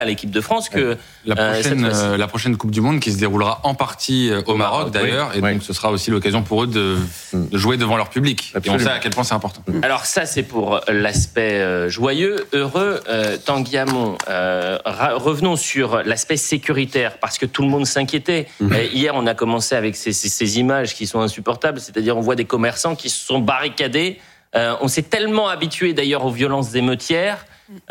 à l'équipe de France que la prochaine Coupe du Monde qui se déroulera en partie au Maroc d'ailleurs, et donc ce sera aussi l'occasion pour eux de jouer devant leur public. Absolument. Et on sait à quel point c'est important. Alors ça, c'est pour l'aspect joyeux, heureux. Tanguy Hamon, revenons sur l'aspect sécuritaire, parce que tout le monde s'inquiétait. Hier, on a commencé avec ces images qui sont insupportables, c'est-à-dire on voit des commerçants qui se sont barricadés. On s'est tellement habitué d'ailleurs aux violences émeutières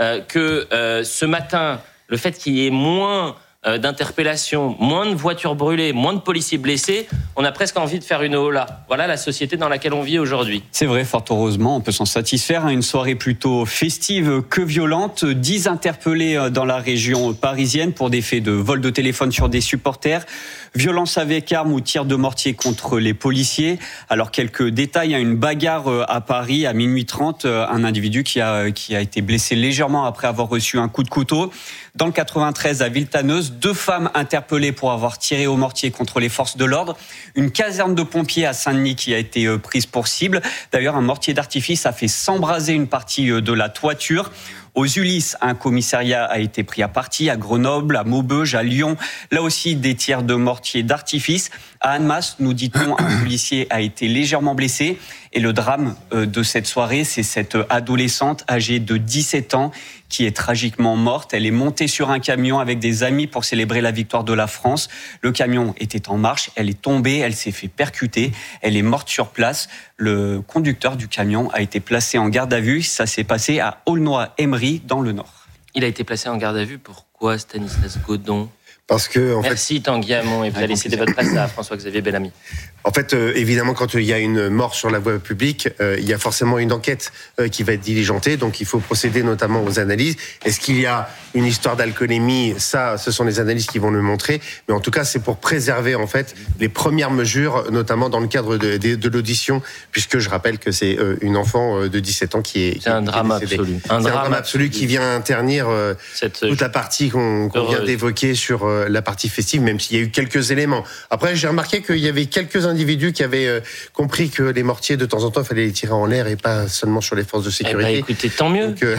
que ce matin, le fait qu'il y ait moins d'interpellations, moins de voitures brûlées, moins de policiers blessés, on a presque envie de faire une hola. Voilà la société dans laquelle on vit aujourd'hui. C'est vrai, fort heureusement, on peut s'en satisfaire. Une soirée plutôt festive que violente. 10 interpellés dans la région parisienne pour des faits de vol de téléphone sur des supporters, violence avec arme ou tir de mortier contre les policiers. Alors quelques détails, une bagarre à Paris à minuit 30, un individu qui a été blessé légèrement après avoir reçu un coup de couteau. Dans le 93 à Villetaneuse, 2 femmes interpellées pour avoir tiré au mortier contre les forces de l'ordre. Une caserne de pompiers à Saint-Denis qui a été prise pour cible. D'ailleurs, un mortier d'artifice a fait s'embraser une partie de la toiture. Aux Ulysses, un commissariat a été pris à partie, à Grenoble, à Maubeuge, à Lyon. Là aussi, des tirs de mortier d'artifice. À Annemasse, nous dit-on, un policier a été légèrement blessé. Et le drame de cette soirée, c'est cette adolescente âgée de 17 ans qui est tragiquement morte. Elle est montée sur un camion avec des amis pour célébrer la victoire de la France. Le camion était en marche, elle est tombée, elle s'est fait percuter, elle est morte sur place. Le conducteur du camion a été placé en garde à vue. Ça s'est passé à Aulnoy-Aymeries, dans le Nord. Il a été placé en garde à vue, pourquoi, Stanislas Godon ? Parce que, Merci Tanguy Hamon, et vous allez céder votre place à François-Xavier Bellamy. En fait, évidemment, quand il y a une mort sur la voie publique, il y a forcément une enquête qui va être diligentée, donc il faut procéder notamment aux analyses. Est-ce qu'il y a une histoire d'alcoolémie ? Ça, ce sont les analyses qui vont le montrer, mais en tout cas, c'est pour préserver en fait les premières mesures, notamment dans le cadre de l'audition, puisque je rappelle que c'est une enfant de 17 ans qui est un drame absolu. C'est un drame absolu qui vient ternir toute la partie qu'on vient d'évoquer sur la partie festive, même s'il y a eu quelques éléments. Après, j'ai remarqué qu'il y avait quelques individus qui avaient compris que les mortiers, de temps en temps, il fallait les tirer en l'air et pas seulement sur les forces de sécurité. Écoutez, tant mieux. Donc,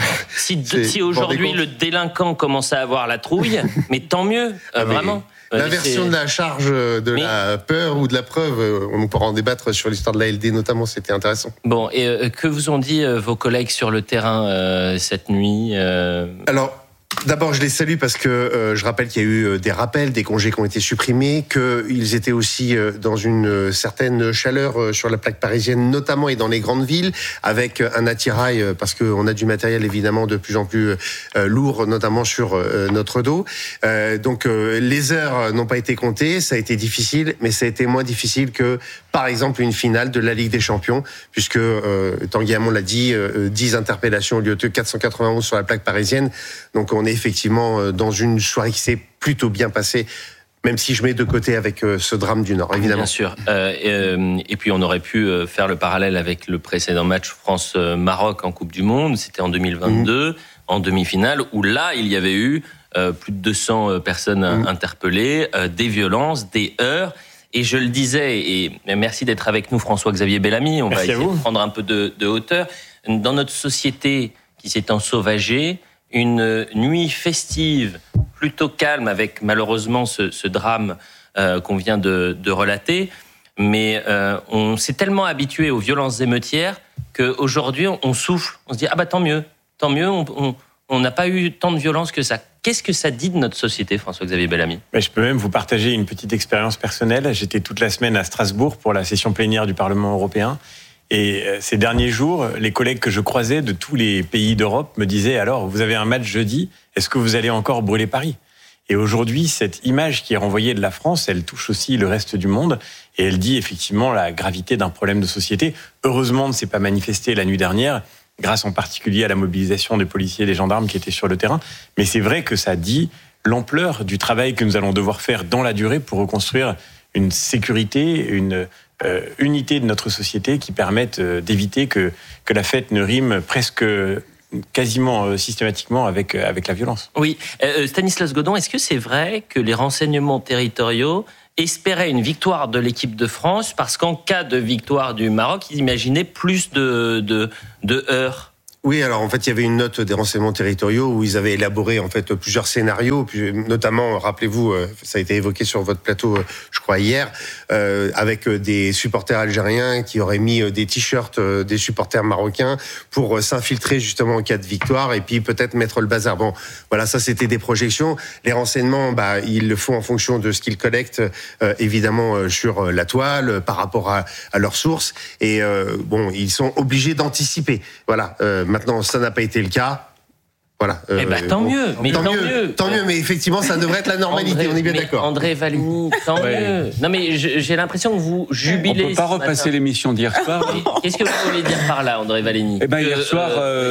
si aujourd'hui le délinquant commence à avoir la trouille, mais tant mieux, vraiment. L'inversion de la charge la peur ou de la preuve, on pourra en débattre sur l'histoire de l'ALD notamment, c'était intéressant. Bon, et que vous ont dit vos collègues sur le terrain cette nuit Alors, d'abord, je les salue parce que je rappelle qu'il y a eu des rappels, des congés qui ont été supprimés, qu'ils étaient aussi dans une certaine chaleur sur la plaque parisienne, notamment et dans les grandes villes, avec un attirail, parce qu'on a du matériel évidemment de plus en plus lourd, notamment sur notre dos. Donc les heures n'ont pas été comptées, ça a été difficile, mais ça a été moins difficile que, par exemple, une finale de la Ligue des Champions, puisque Tanguy Hamon l'a dit, 10 interpellations au lieu de 491 sur la plaque parisienne. Donc on est effectivement dans une soirée qui s'est plutôt bien passée, même si je mets de côté avec ce drame du Nord, évidemment. Bien sûr. Et puis on aurait pu faire le parallèle avec le précédent match France-Maroc en Coupe du Monde. C'était en 2022, en demi-finale, où là, il y avait eu plus de 200 personnes interpellées, des violences, des heurts. Et je le disais, et merci d'être avec nous, François-Xavier Bellamy. On va essayer de prendre un peu de hauteur. Dans notre société qui s'est ensauvagée, une nuit festive plutôt calme, avec malheureusement ce drame qu'on vient de relater, mais on s'est tellement habitué aux violences émeutières qu'aujourd'hui on souffle, on se dit tant mieux, on n'a pas eu tant de violence que ça. Qu'est-ce que ça dit de notre société, François-Xavier Bellamy ? Je peux même vous partager une petite expérience personnelle. J'étais toute la semaine à Strasbourg pour la session plénière du Parlement européen. Et ces derniers jours, les collègues que je croisais de tous les pays d'Europe me disaient « Alors, vous avez un match jeudi, est-ce que vous allez encore brûler Paris ?» Et aujourd'hui, cette image qui est renvoyée de la France, elle touche aussi le reste du monde. Et elle dit effectivement la gravité d'un problème de société. Heureusement, on ne s'est pas manifesté la nuit dernière, grâce en particulier à la mobilisation des policiers et des gendarmes qui étaient sur le terrain. Mais c'est vrai que ça dit l'ampleur du travail que nous allons devoir faire dans la durée pour reconstruire une sécurité, une unité de notre société qui permettent d'éviter que la fête ne rime presque quasiment systématiquement avec la violence. Oui. Stanislas Godon, est-ce que c'est vrai que les renseignements territoriaux espéraient une victoire de l'équipe de France parce qu'en cas de victoire du Maroc, ils imaginaient plus de heurts ? Oui, alors en fait, il y avait une note des renseignements territoriaux où ils avaient élaboré en fait plusieurs scénarios, puis notamment, rappelez-vous, ça a été évoqué sur votre plateau, je crois hier, avec des supporters algériens qui auraient mis des t-shirts des supporters marocains pour s'infiltrer justement en cas de victoire et puis peut-être mettre le bazar. Bon, voilà, ça c'était des projections. Les renseignements, ils le font en fonction de ce qu'ils collectent, évidemment sur la toile, par rapport à leurs sources. Et bon, ils sont obligés d'anticiper. Voilà. Maintenant, ça n'a pas été le cas. Voilà. Tant mieux. Mais tant mieux. Mais effectivement, ça devrait être la normalité. On est bien d'accord. André Valigny, tant mieux. Non, mais j'ai l'impression que vous jubilez. On peut pas repasser l'émission d'hier soir. Qu'est-ce que vous voulez dire par là, André Valigny? Hier soir,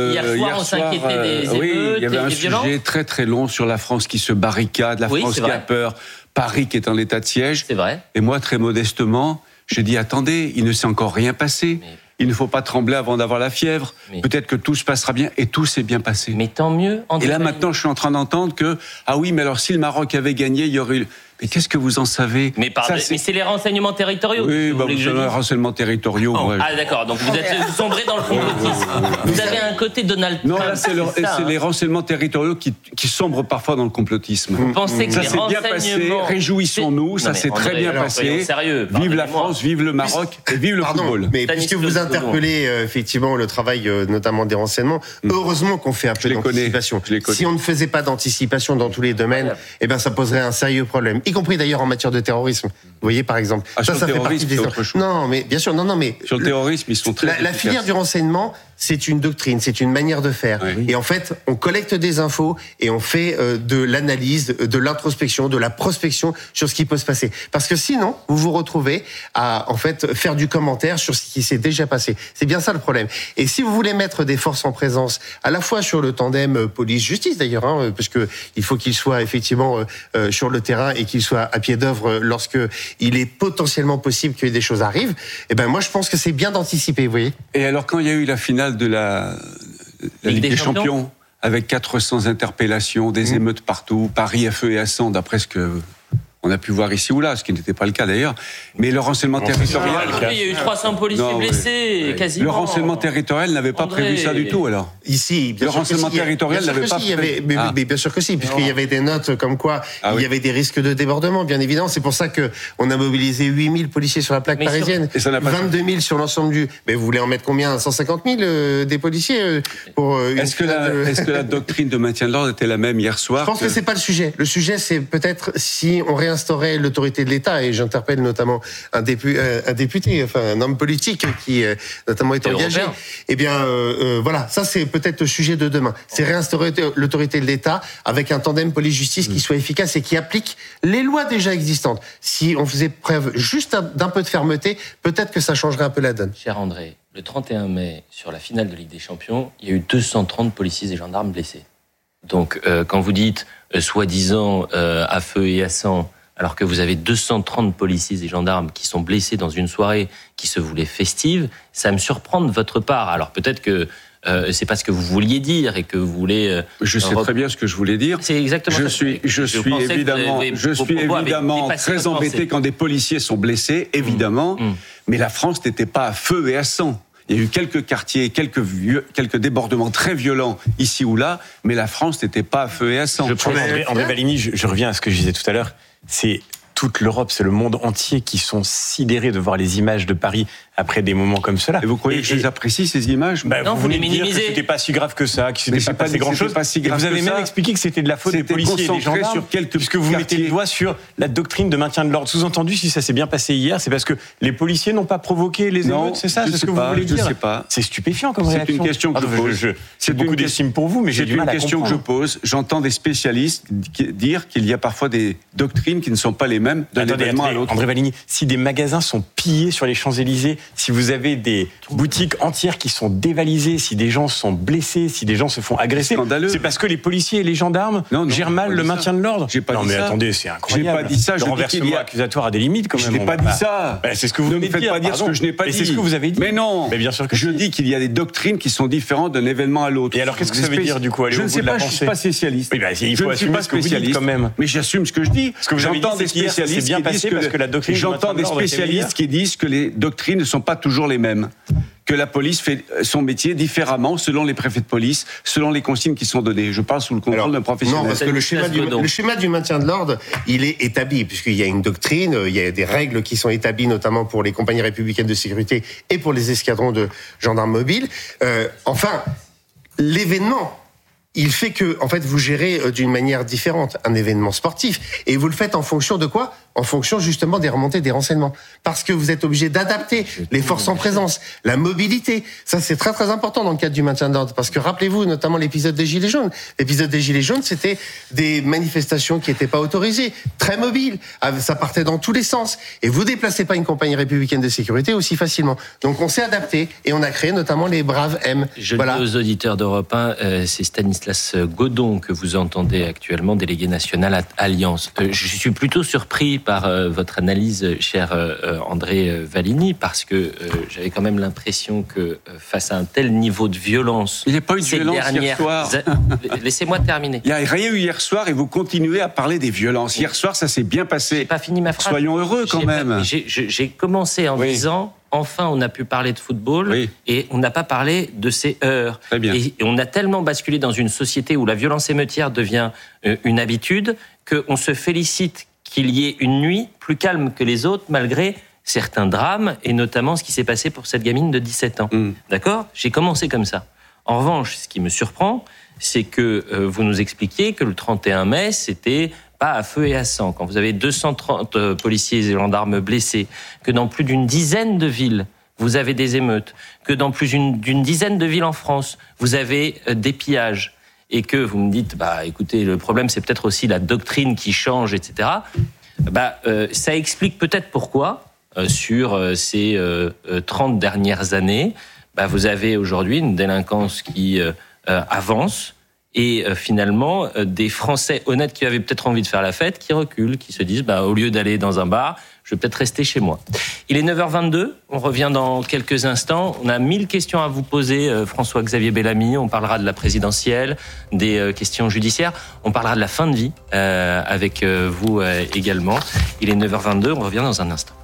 on s'inquiétait des émeutes, oui, il y avait un sujet très très long sur la France qui se barricade, la France qui a peur, Paris qui est en état de siège. C'est vrai. Et moi, très modestement, j'ai dit attendez, il ne s'est encore rien passé. Il ne faut pas trembler avant d'avoir la fièvre. Peut-être que tout se passera bien, et tout s'est bien passé. Mais tant mieux. Et là, maintenant, je suis en train d'entendre que, mais alors si le Maroc avait gagné, il y aurait eu... Mais qu'est-ce que vous en savez? Mais c'est les renseignements territoriaux. Oui, c'est les renseignements territoriaux. Oh. Ouais. Ah d'accord, donc vous êtes sombré dans le complotisme. Vous avez un côté Donald Trump. Non, là c'est les renseignements territoriaux qui sombrent parfois dans le complotisme. Vous pensez que ça s'est bien passé, réjouissons-nous, ça s'est très bien passé. Sérieux, vive la France, vive le Maroc et vive le football. Mais puisque vous interpellez effectivement le travail notamment des renseignements, heureusement qu'on fait un peu d'anticipation. Si on ne faisait pas d'anticipation dans tous les domaines, ça poserait un sérieux problème. Y compris d'ailleurs en matière de terrorisme. Vous voyez, par exemple. Ça fait partie des autres choses. Non, mais bien sûr, mais sur le terrorisme, ils sont très la filière du renseignement, c'est une doctrine, c'est une manière de faire. Oui. Et en fait, on collecte des infos et on fait de l'analyse, de l'introspection, de la prospection sur ce qui peut se passer. Parce que sinon, vous vous retrouvez à en fait faire du commentaire sur ce qui s'est déjà passé. C'est bien ça le problème. Et si vous voulez mettre des forces en présence, à la fois sur le tandem police-justice d'ailleurs, parce que il faut qu'il soit effectivement sur le terrain et qu'il soit à pied d'œuvre lorsque il est potentiellement possible que des choses arrivent. Moi, je pense que c'est bien d'anticiper, vous voyez. Et alors, quand il y a eu la finale de la Ligue des Champions, avec 400 interpellations, des émeutes partout, Paris à feu et à sang, d'après ce que on a pu voir ici ou là, ce qui n'était pas le cas d'ailleurs. Mais le renseignement territorial... Il y a eu 300 policiers blessés, quasiment. Le renseignement territorial n'avait pas prévu ça du tout, alors. Ici, bien le renseignement territorial n'avait pas prévu. Mais bien sûr que si, puisqu'il y avait des notes comme quoi il y avait des risques de débordement, bien évidemment. C'est pour ça qu'on a mobilisé 8000 policiers sur la plaque parisienne, 22 000 sur l'ensemble du... Mais vous voulez en mettre combien? 150 000 des policiers pour Est-ce que la doctrine de maintien de l'ordre était la même hier soir? Je pense que c'est pas le sujet. Le sujet, c'est peut-être si on réinstaurait l'autorité de l'État, et j'interpelle notamment un député, enfin un homme politique qui notamment est engagé. Voilà, ça c'est peut-être le sujet de demain. C'est réinstaurer l'autorité de l'État avec un tandem police-justice qui soit efficace et qui applique les lois déjà existantes. Si on faisait preuve juste d'un peu de fermeté, peut-être que ça changerait un peu la donne. Cher André, le 31 mai, sur la finale de Ligue des Champions, il y a eu 230 policiers et gendarmes blessés. Donc, quand vous dites soi-disant à feu et à sang, alors que vous avez 230 policiers et gendarmes qui sont blessés dans une soirée qui se voulait festive, ça me surprend de votre part. Alors peut-être que c'est pas ce que vous vouliez dire et que vous voulez... Je sais très bien ce que je voulais dire. C'est exactement ça. Je suis évidemment très embêté quand des policiers sont blessés, évidemment, mais la France n'était pas à feu et à sang. Il y a eu quelques quartiers, quelques débordements très violents ici ou là, mais la France n'était pas à feu et à sang. André Valigny, je reviens à ce que je disais tout à l'heure. C'est toute l'Europe, c'est le monde entier qui sont sidérés de voir les images de Paris après des moments comme cela. Et vous croyez que je les apprécie, ces images? Non, vous les minimisez. Que c'était pas si grave que ça, qu'il s'était pas passé grand-chose. Et vous avez même expliqué que c'était de la faute des policiers et des gendarmes, puisque vous mettez le doigt sur la doctrine de maintien de l'ordre. Sous-entendu, si ça s'est bien passé hier, c'est parce que les policiers n'ont pas provoqué les émeutes, c'est ça? C'est ce que vous voulez dire? Je sais pas. C'est stupéfiant comme réaction. C'est une question que je pose. C'est beaucoup d'estime pour vous, mais j'ai du mal à comprendre. C'est une question que je pose. J'entends des spécialistes dire qu'il y a parfois des doctrines qui ne sont pas les mêmes d'un événement à l'autre. André Valigny, si des magasins sont pillés sur les Champs-Élysées, si vous avez des boutiques entières qui sont dévalisées, si des gens sont blessés, si des gens se font agresser, c'est parce que les policiers et les gendarmes gèrent mal le maintien de l'ordre. Non mais attendez, c'est incroyable. J'ai pas dit ça. Le renversement accusatoire a des limites quand même. Je n'ai pas dit ça. C'est ce que vous venez de dire. Ne me faites pas dire ce que je n'ai pas dit. Mais c'est ce que vous avez dit. Mais non. Mais bien sûr que je dis qu'il y a des doctrines qui sont différentes d'un événement à l'autre. Et alors qu'est-ce que ça veut dire du coup? Je ne sais pas. Je ne suis pas spécialiste. Il faut assumer ce que vous dites quand même. Mais j'assume ce que je dis. J'entends des spécialistes qui disent que la doctrine. J'entends des spécialistes qui disent que les doctrines ne sont pas toujours les mêmes. que la police fait son métier différemment selon les préfets de police, selon les consignes qui sont données. Je parle sous le contrôle d'un professionnel. Non, parce que le schéma du maintien de l'ordre, il est établi, puisqu'il y a une doctrine, il y a des règles qui sont établies, notamment pour les compagnies républicaines de sécurité et pour les escadrons de gendarmes mobiles. Enfin, l'événement, il fait que, en fait, vous gérez d'une manière différente un événement sportif. Et vous le faites en fonction de quoi ? En fonction, justement, des remontées des renseignements. Parce que vous êtes obligé d'adapter les forces en présence, la mobilité. Ça, c'est très, très important dans le cadre du maintien de l'ordre. Parce que rappelez-vous, notamment l'épisode des Gilets jaunes. L'épisode des Gilets jaunes, c'était des manifestations qui n'étaient pas autorisées, très mobiles. Ça partait dans tous les sens. Et vous déplacez pas une compagnie républicaine de sécurité aussi facilement. Donc, on s'est adapté et on a créé notamment les Braves M. Je dis aux auditeurs d'Europe 1, c'est Stanislas Godon que vous entendez actuellement, délégué national à Alliance. Je suis plutôt surpris par votre analyse, cher André Valigny, parce que j'avais quand même l'impression que face à un tel niveau de violence... Il n'y a pas eu de violence hier soir. Laissez-moi terminer. Il n'y a rien eu hier soir et vous continuez à parler des violences. Hier soir, ça s'est bien passé. J'ai pas fini ma phrase. Soyons heureux quand même. J'ai commencé en disant... Enfin, on a pu parler de football et on n'a pas parlé de ces heurts. Très bien. Et on a tellement basculé dans une société où la violence émeutière devient une habitude qu'on se félicite qu'il y ait une nuit plus calme que les autres malgré certains drames et notamment ce qui s'est passé pour cette gamine de 17 ans. D'accord ? J'ai commencé comme ça. En revanche, ce qui me surprend, c'est que vous nous expliquiez que le 31 mai, c'était... pas à feu et à sang, quand vous avez 230 policiers et gendarmes blessés, que dans plus d'une dizaine de villes, vous avez des émeutes, que dans plus d'une dizaine de villes en France, vous avez des pillages, et que vous me dites, écoutez, le problème, c'est peut-être aussi la doctrine qui change, etc., ça explique peut-être pourquoi, sur ces 30 dernières années, vous avez aujourd'hui une délinquance qui avance, et finalement, des Français honnêtes qui avaient peut-être envie de faire la fête, qui reculent, qui se disent, au lieu d'aller dans un bar, je vais peut-être rester chez moi. Il est 9h22, on revient dans quelques instants. On a 1000 questions à vous poser, François-Xavier Bellamy. On parlera de la présidentielle, des questions judiciaires. On parlera de la fin de vie avec vous également. Il est 9h22, on revient dans un instant.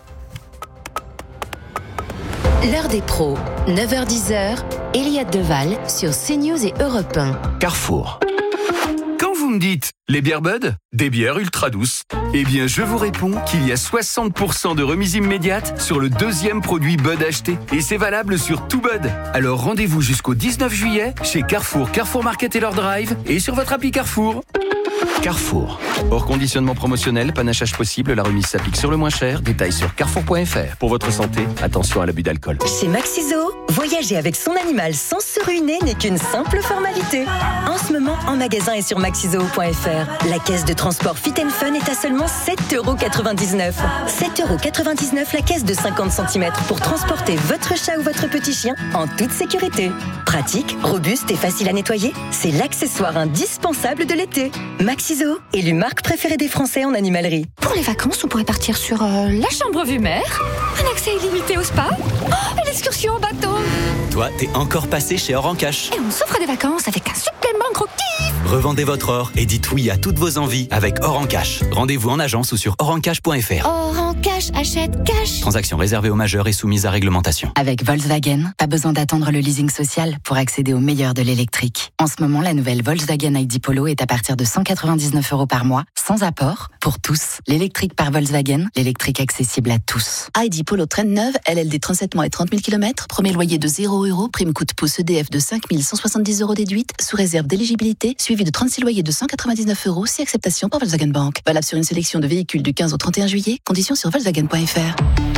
L'heure des pros, 9h-10h, Eliade Deval sur CNews et Europe 1. Carrefour. Quand vous me dites les bières Bud, des bières ultra douces, eh bien je vous réponds qu'il y a 60% de remise immédiate sur le deuxième produit Bud acheté. Et c'est valable sur tout Bud. Alors rendez-vous jusqu'au 19 juillet chez Carrefour, Carrefour Market et leur Drive et sur votre appli Carrefour. Carrefour. Hors conditionnement promotionnel, panachage possible, la remise s'applique sur le moins cher. Détails sur carrefour.fr. Pour votre santé, attention à l'abus d'alcool. Chez Maxiso, voyager avec son animal sans se ruiner n'est qu'une simple formalité. En ce moment, en magasin et sur maxiso.fr, la caisse de transport Fit & Fun est à seulement 7,99 €. 7,99 € la caisse de 50 cm pour transporter votre chat ou votre petit chien en toute sécurité. Pratique, robuste et facile à nettoyer, c'est l'accessoire indispensable de l'été. Maxiso, élu marque préférée des Français en animalerie. Pour les vacances, on pourrait partir sur la chambre vue mer, un accès illimité au spa, et l'excursion en bateau. Toi, t'es encore passé chez Or en Cash. Et on s'offre des vacances avec un supplément gros kiff. Revendez votre or et dites oui à toutes vos envies avec Or en Cash. Rendez-vous en agence ou sur orencash.fr. Or en Cash, achète cash. Transaction réservée aux majeurs et soumise à réglementation. Avec Volkswagen, pas besoin d'attendre le leasing social pour accéder au meilleur de l'électrique. En ce moment, la nouvelle Volkswagen ID Polo est à partir de 199 € par mois, sans apport, pour tous. L'électrique par Volkswagen, l'électrique accessible à tous. ID Polo traîne neuve, LLD 37 mois et 30 000 km, premier loyer de 0 €, prime coup de pouce EDF de 5 170 € déduite, sous réserve d'éligibilité, suivi de 36 loyers de 199 €, si acceptation par Volkswagen Bank. Valable sur une sélection de véhicules du 15 au 31 juillet, conditions sur volkswagen.fr.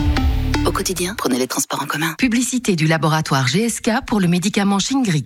Au quotidien, prenez les transports en commun. Publicité du laboratoire GSK pour le médicament Shingrix.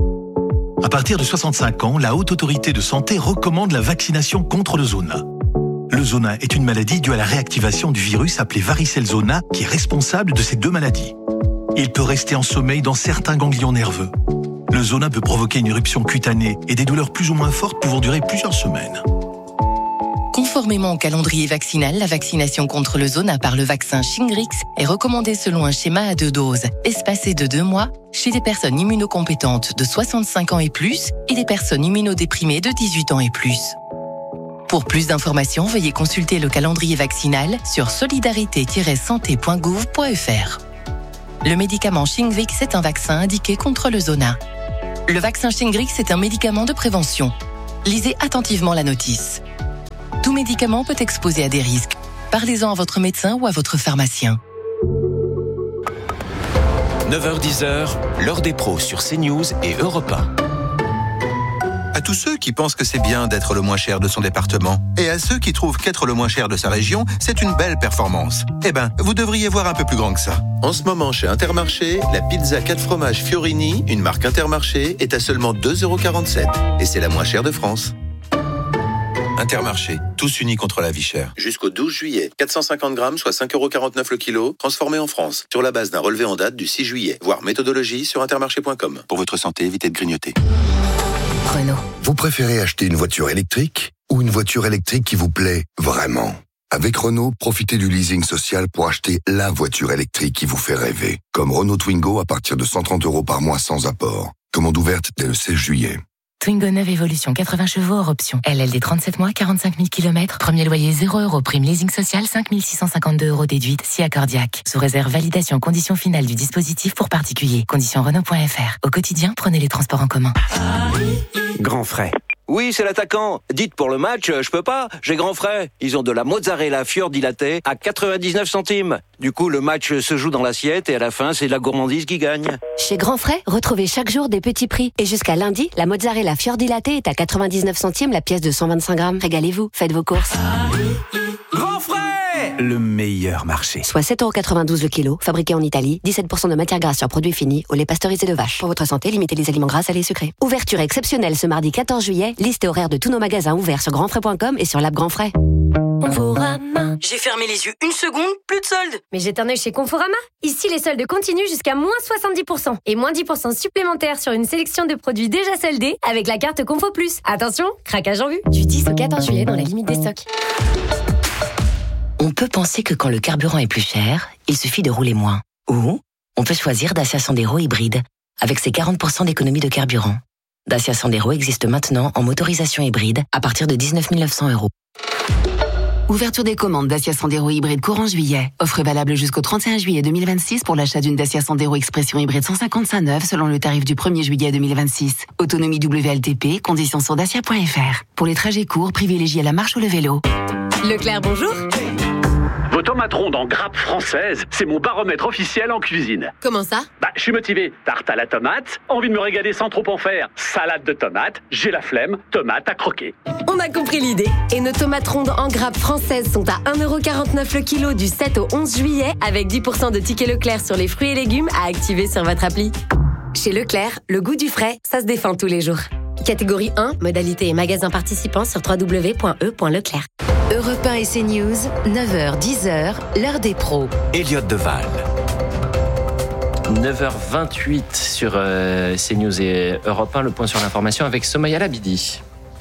À partir de 65 ans, la Haute Autorité de Santé recommande la vaccination contre le zona. Le zona est une maladie due à la réactivation du virus appelé varicelle zona qui est responsable de ces deux maladies. Il peut rester en sommeil dans certains ganglions nerveux. Le zona peut provoquer une éruption cutanée et des douleurs plus ou moins fortes pouvant durer plusieurs semaines. Conformément au calendrier vaccinal, la vaccination contre le zona par le vaccin Shingrix est recommandée selon un schéma à 2 doses, espacé de 2 mois, chez des personnes immunocompétentes de 65 ans et plus et des personnes immunodéprimées de 18 ans et plus. Pour plus d'informations, veuillez consulter le calendrier vaccinal sur solidarité-santé.gouv.fr. Le médicament Shingrix est un vaccin indiqué contre le zona. Le vaccin Shingrix est un médicament de prévention. Lisez attentivement la notice. Tout médicament peut exposer à des risques. Parlez-en à votre médecin ou à votre pharmacien. 9h-10h, l'heure des pros sur CNews et Europe 1. À tous ceux qui pensent que c'est bien d'être le moins cher de son département, et à ceux qui trouvent qu'être le moins cher de sa région, c'est une belle performance. Eh ben, vous devriez voir un peu plus grand que ça. En ce moment, chez Intermarché, la pizza 4 fromages Fiorini, une marque Intermarché, est à seulement 2,47 €. Et c'est la moins chère de France. Intermarché, tous unis contre la vie chère. Jusqu'au 12 juillet, 450 grammes, soit 5,49 € le kilo, transformés en France, sur la base d'un relevé en date du 6 juillet. Voir méthodologie sur intermarché.com. Pour votre santé, évitez de grignoter. Renault. Vous préférez acheter une voiture électrique ou une voiture électrique qui vous plaît vraiment ? Avec Renault, profitez du leasing social pour acheter la voiture électrique qui vous fait rêver. Comme Renault Twingo à partir de 130 € par mois sans apport. Commande ouverte dès le 16 juillet. Twingo 9 Evolution, 80 chevaux hors option. LLD 37 mois, 45 000 km. Premier loyer 0 €. Prime leasing social, 5 652 € déduite, si accordiaque. Sous réserve validation condition finale du dispositif pour particuliers. Conditions Renault.fr. Au quotidien, prenez les transports en commun. Grand frais. Oui, c'est l'attaquant. Dites pour le match, je peux pas, j'ai grand frais. Ils ont de la mozzarella fiordilatée à 99 centimes. Du coup, le match se joue dans l'assiette et à la fin, c'est la gourmandise qui gagne. Chez Grand Frais, retrouvez chaque jour des petits prix. Et jusqu'à lundi, la mozzarella fiordilatée est à 99 centimes la pièce de 125 grammes. Régalez-vous, faites vos courses. Grand Frais, le meilleur marché. Soit 7,92 € le kilo, fabriqué en Italie, 17% de matière grasse sur produits finis, au lait pasteurisé de vache. Pour votre santé, limitez les aliments gras, salés et sucrés. Ouverture exceptionnelle ce mardi 14 juillet. Liste et horaire de tous nos magasins ouverts sur grandfrais.com et sur l'app Grand Frais. Conforama. J'ai fermé les yeux une seconde, plus de soldes. Mais jette un œil chez Conforama. Ici, les soldes continuent jusqu'à moins 70%. Et moins 10% supplémentaires sur une sélection de produits déjà soldés avec la carte Confo Plus. Attention, craquage en vue. Du 10 au 14 juillet dans la limite des stocks. On peut penser que quand le carburant est plus cher, il suffit de rouler moins. Ou on peut choisir Dacia Sandero hybride, avec ses 40% d'économie de carburant. Dacia Sandero existe maintenant en motorisation hybride à partir de 19 900 €. Ouverture des commandes Dacia Sandero hybride courant juillet. Offre valable jusqu'au 31 juillet 2026 pour l'achat d'une Dacia Sandero Expression hybride 155 neuve selon le tarif du 1er juillet 2026. Autonomie WLTP, conditions sur dacia.fr. Pour les trajets courts, privilégiez la marche ou le vélo. Leclerc, bonjour. Vos tomates rondes en grappe française, c'est mon baromètre officiel en cuisine. Comment ça ? Je suis motivé. Tarte à la tomate, envie de me régaler sans trop en faire. Salade de tomates, j'ai la flemme, tomate à croquer. On a compris l'idée. Et nos tomates rondes en grappe françaises sont à 1,49 € le kilo du 7 au 11 juillet avec 10% de tickets Leclerc sur les fruits et légumes à activer sur votre appli. Chez Leclerc, le goût du frais, ça se défend tous les jours. Catégorie 1, modalité et magasin participants sur www.e.leclerc. Europe 1 et CNews, 9h-10h, l'heure des pros. Elliot Deval. 9h28 sur CNews et Europe 1, le point sur l'information avec Somaya Labidi.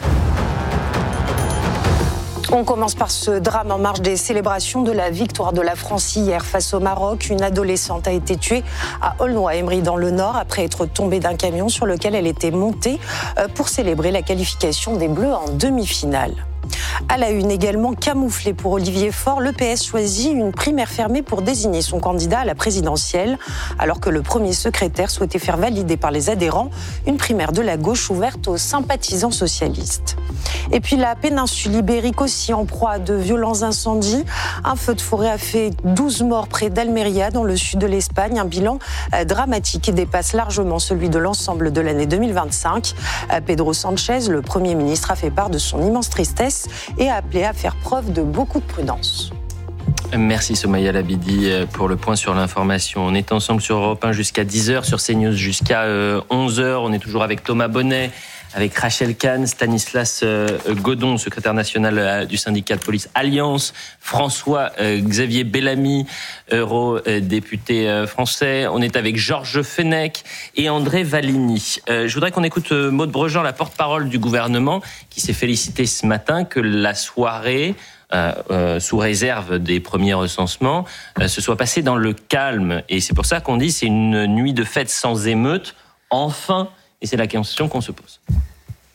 On commence par ce drame en marge des célébrations de la victoire de la France hier face au Maroc. Une adolescente a été tuée à Aulnoy-Emery dans le Nord après être tombée d'un camion sur lequel elle était montée pour célébrer la qualification des Bleus en demi-finale. À la une également, camouflée pour Olivier Faure, le PS choisit une primaire fermée pour désigner son candidat à la présidentielle, alors que le premier secrétaire souhaitait faire valider par les adhérents une primaire de la gauche ouverte aux sympathisants socialistes. Et puis la péninsule ibérique aussi en proie à de violents incendies. Un feu de forêt a fait 12 morts près d'Almeria, dans le sud de l'Espagne. Un bilan dramatique qui dépasse largement celui de l'ensemble de l'année 2025. Pedro Sánchez, le Premier ministre, a fait part de son immense tristesse et a appelé à faire preuve de beaucoup de prudence. Merci Somaya Labidi pour le point sur l'information. On est ensemble sur Europe 1 jusqu'à 10h, sur CNews jusqu'à 11h. On est toujours avec Thomas Bonnet, avec Rachel Kahn, Stanislas Godon, secrétaire national du syndicat de police Alliance, François-Xavier Bellamy, eurodéputé français. On est avec Georges Fenech et André Valigny. Je voudrais qu'on écoute Maud Brejean, la porte-parole du gouvernement, qui s'est félicité ce matin que la soirée, sous réserve des premiers recensements, se soit passée dans le calme. Et c'est pour ça qu'on dit c'est une nuit de fête sans émeute, enfin. Et c'est la question qu'on se pose.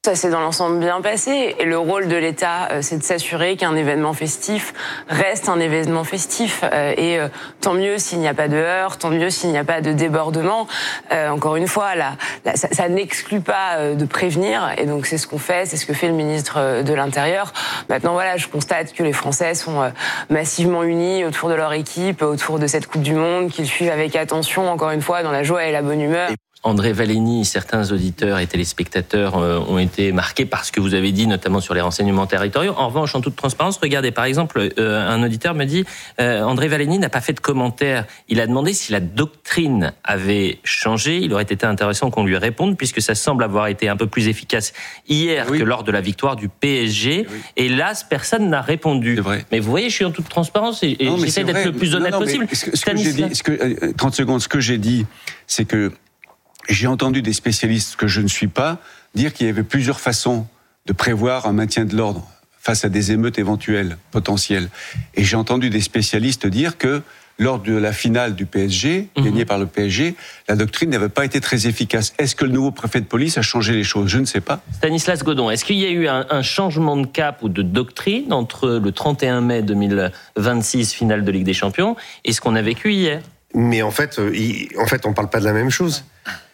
Ça s'est dans l'ensemble bien passé. Et le rôle de l'État, c'est de s'assurer qu'un événement festif reste un événement festif. Et tant mieux s'il n'y a pas de heurts, tant mieux s'il n'y a pas de débordement. Encore une fois, ça n'exclut pas de prévenir. Et donc c'est ce qu'on fait, c'est ce que fait le ministre de l'Intérieur. Maintenant, voilà, je constate que les Français sont massivement unis autour de leur équipe, autour de cette Coupe du Monde, qu'ils suivent avec attention, encore une fois, dans la joie et la bonne humeur. André Valleni, certains auditeurs et téléspectateurs ont été marqués par ce que vous avez dit, notamment sur les renseignements territoriaux. En revanche, en toute transparence, regardez, par exemple, un auditeur me dit André Valleni n'a pas fait de commentaire. Il a demandé si la doctrine avait changé. Il aurait été intéressant qu'on lui réponde, puisque ça semble avoir été un peu plus efficace hier que lors de la victoire du PSG. Oui. Et hélas, personne n'a répondu. Mais vous voyez, je suis en toute transparence et j'essaie d'être le plus honnête possible. Ce que j'ai dit, 30 secondes, ce que j'ai dit, c'est que j'ai entendu des spécialistes que je ne suis pas dire qu'il y avait plusieurs façons de prévoir un maintien de l'ordre face à des émeutes éventuelles, potentielles. Et j'ai entendu des spécialistes dire que lors de la finale du PSG, gagnée par le PSG, la doctrine n'avait pas été très efficace. Est-ce que le nouveau préfet de police a changé les choses ? Je ne sais pas. Stanislas Godon, est-ce qu'il y a eu un changement de cap ou de doctrine entre le 31 mai 2026, finale de Ligue des Champions, et ce qu'on a vécu hier ? Mais en fait, on ne parle pas de la même chose.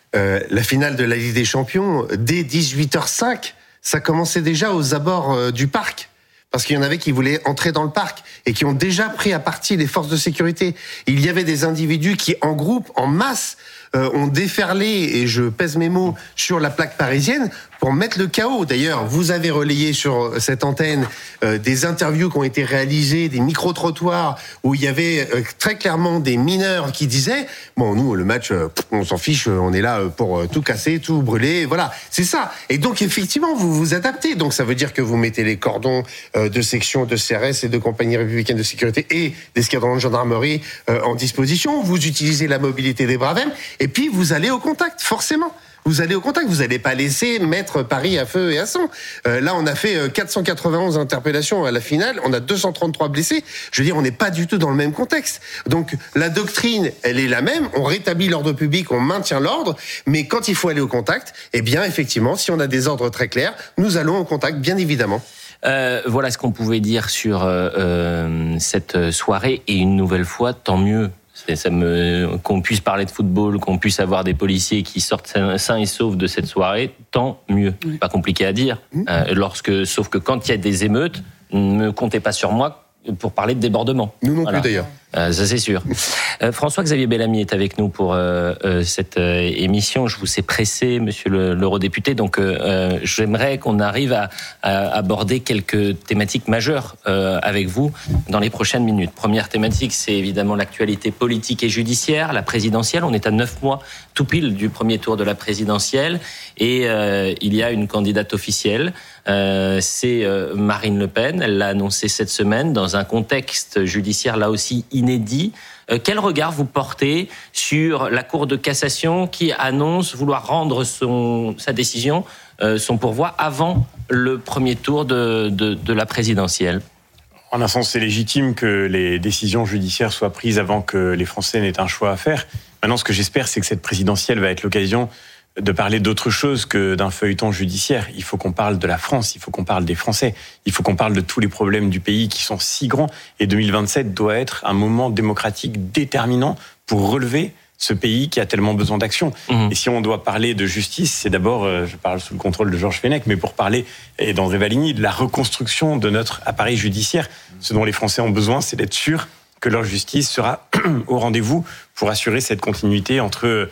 La finale de la Ligue des Champions, dès 18h05, ça commençait déjà aux abords du parc. Parce qu'il y en avait qui voulaient entrer dans le parc et qui ont déjà pris à partie les forces de sécurité. Il y avait des individus qui, en groupe, en masse, ont déferlé, et je pèse mes mots, sur la plaque parisienne pour mettre le chaos. D'ailleurs, vous avez relayé sur cette antenne des interviews qui ont été réalisées, des micro-trottoirs où il y avait très clairement des mineurs qui disaient « Bon, nous, le match, on s'en fiche, on est là pour tout casser, tout brûler. » Voilà, c'est ça. Et donc, effectivement, vous vous adaptez. Donc, ça veut dire que vous mettez les cordons de section de CRS et de compagnie républicaine de sécurité et d'escadrons de gendarmerie en disposition. Vous utilisez la mobilité des Bravem et puis vous allez au contact, forcément. Vous allez au contact, vous n'allez pas laisser mettre Paris à feu et à sang. Là, on a fait 491 interpellations à la finale, on a 233 blessés. Je veux dire, on n'est pas du tout dans le même contexte. Donc, la doctrine, elle est la même. On rétablit l'ordre public, on maintient l'ordre. Mais quand il faut aller au contact, eh bien, effectivement, si on a des ordres très clairs, nous allons au contact, bien évidemment. Voilà ce qu'on pouvait dire sur cette soirée. Et une nouvelle fois, tant mieux. Qu'on puisse parler de football, qu'on puisse avoir des policiers qui sortent sains et saufs de cette soirée, tant mieux. Pas compliqué à dire. Sauf que quand il y a des émeutes, ne comptez pas sur moi pour parler de débordement. Nous non plus d'ailleurs. Ça c'est sûr. François-Xavier Bellamy est avec nous pour cette émission. Je vous sais pressé, monsieur l'eurodéputé, donc j'aimerais qu'on arrive à aborder quelques thématiques majeures avec vous dans les prochaines minutes. Première thématique, c'est évidemment l'actualité politique et judiciaire, la présidentielle. On est à 9 mois tout pile du premier tour de la présidentielle et il y a une candidate officielle. C'est Marine Le Pen. Elle l'a annoncé cette semaine dans un contexte judiciaire là aussi inédit. Quel regard vous portez sur la Cour de cassation qui annonce vouloir rendre sa décision, son pourvoi, avant le premier tour de la présidentielle ? En un sens, c'est légitime que les décisions judiciaires soient prises avant que les Français n'aient un choix à faire. Maintenant, ce que j'espère, c'est que cette présidentielle va être l'occasion de parler d'autre chose que d'un feuilleton judiciaire. Il faut qu'on parle de la France, il faut qu'on parle des Français, il faut qu'on parle de tous les problèmes du pays qui sont si grands. Et 2027 doit être un moment démocratique déterminant pour relever ce pays qui a tellement besoin d'action. Et si on doit parler de justice, c'est d'abord, je parle sous le contrôle de Georges Fenech, mais pour parler, et d'André Valleni, de la reconstruction de notre appareil judiciaire. Ce dont les Français ont besoin, c'est d'être sûrs que leur justice sera au rendez-vous pour assurer cette continuité entre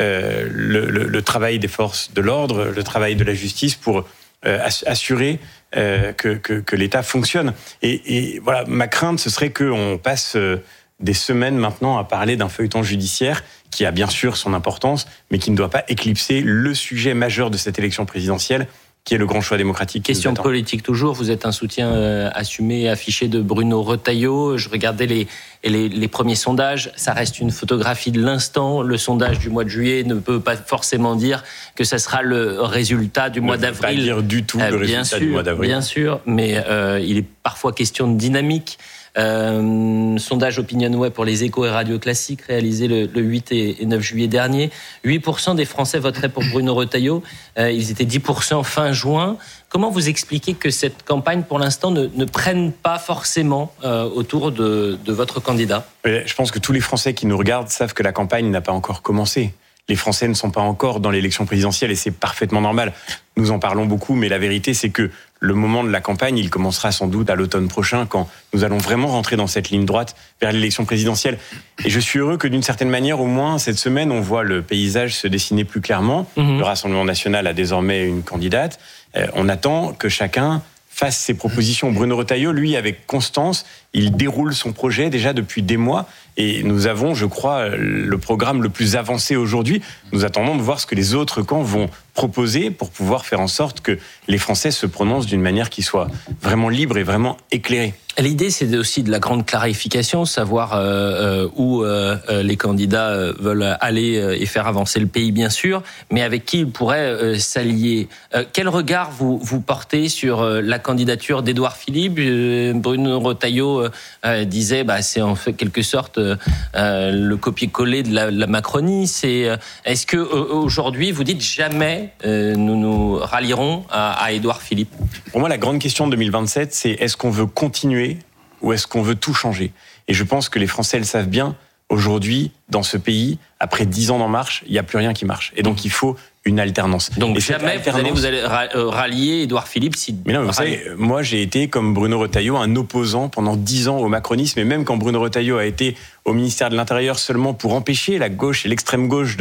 le travail des forces de l'ordre, le travail de la justice, pour assurer que l'État fonctionne. Et voilà, ma crainte, ce serait qu'on passe des semaines maintenant à parler d'un feuilleton judiciaire qui a bien sûr son importance, mais qui ne doit pas éclipser le sujet majeur de cette élection présidentielle, qui est le grand choix démocratique. Question politique toujours, vous êtes un soutien assumé, affiché de Bruno Retailleau. Je regardais les premiers sondages, ça reste une photographie de l'instant. Le sondage du mois de juillet ne peut pas forcément dire que ça sera le résultat du mois d'avril. Ne veut pas dire du tout le résultat du mois d'avril. Bien sûr, mais il est parfois question de dynamique. Sondage OpinionWay pour les Échos et Radio Classique réalisé le 8 et 9 juillet dernier. 8% des Français voteraient pour Bruno Retailleau. Ils étaient 10% fin juin. Comment vous expliquez que cette campagne, pour l'instant, ne prenne pas forcément autour de votre candidat ? Je pense que tous les Français qui nous regardent savent que la campagne n'a pas encore commencé. Les Français ne sont pas encore dans l'élection présidentielle et c'est parfaitement normal. Nous en parlons beaucoup, mais la vérité, c'est que le moment de la campagne, il commencera sans doute à l'automne prochain, quand nous allons vraiment rentrer dans cette ligne droite vers l'élection présidentielle. Et je suis heureux que d'une certaine manière, au moins cette semaine, on voit le paysage se dessiner plus clairement. Le Rassemblement national a désormais une candidate. On attend que chacun fasse ses propositions. Bruno Retailleau, lui, avec constance, il déroule son projet déjà depuis des mois et nous avons, je crois, le programme le plus avancé aujourd'hui. Nous attendons de voir ce que les autres camps vont proposer pour pouvoir faire en sorte que les Français se prononcent d'une manière qui soit vraiment libre et vraiment éclairée. L'idée, c'est aussi de la grande clarification, savoir où les candidats veulent aller et faire avancer le pays, bien sûr, mais avec qui ils pourraient s'allier. Quel regard vous portez sur la candidature d'Édouard Philippe ? Bruno Retailleau disait, c'est en fait quelque sorte le copier-coller de la Macronie. Est-ce que aujourd'hui, vous dites jamais nous nous rallierons à Édouard Philippe ? Pour moi, la grande question de 2027, c'est est-ce qu'on veut continuer ou est-ce qu'on veut tout changer ? Et je pense que les Français le savent bien. Aujourd'hui, dans ce pays, après 10 ans d'En Marche, il n'y a plus rien qui marche. Et donc, il faut une alternance. Donc, jamais vous allez rallier Édouard Philippe si... Mais non, vous savez, moi, j'ai été, comme Bruno Retailleau, un opposant pendant 10 ans au macronisme. Et même quand Bruno Retailleau a été au ministère de l'Intérieur seulement pour empêcher la gauche et l'extrême gauche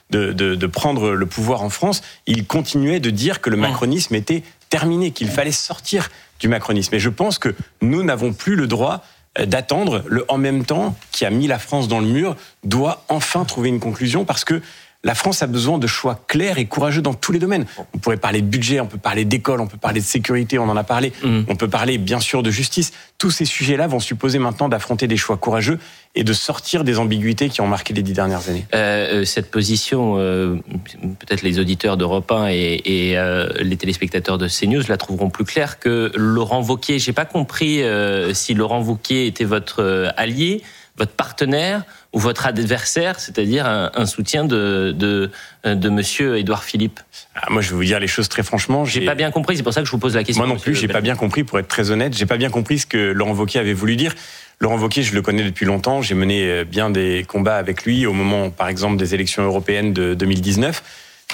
de prendre le pouvoir en France, il continuait de dire que le macronisme était terminé, qu'il fallait sortir du macronisme. Et je pense que nous n'avons plus le droit d'attendre. Le en même temps qui a mis la France dans le mur doit enfin trouver une conclusion parce que la France a besoin de choix clairs et courageux dans tous les domaines. On pourrait parler de budget, on peut parler d'école, on peut parler de sécurité, on en a parlé. On peut parler bien sûr de justice. Tous ces sujets-là vont supposer maintenant d'affronter des choix courageux et de sortir des ambiguïtés qui ont marqué les 10 dernières années. Cette position, peut-être les auditeurs d'Europe 1 et les téléspectateurs de CNews la trouveront plus claire que Laurent Wauquiez. J'ai pas compris si Laurent Wauquiez était votre allié, votre partenaire ou votre adversaire, c'est-à-dire un soutien de monsieur Édouard Philippe. Moi, je vais vous dire les choses très franchement. J'ai pas bien compris, c'est pour ça que je vous pose la question. Moi non plus, j'ai pas bien compris, pour être très honnête, j'ai pas bien compris ce que Laurent Wauquiez avait voulu dire. Laurent Wauquiez, je le connais depuis longtemps, j'ai mené bien des combats avec lui au moment, par exemple, des élections européennes de 2019.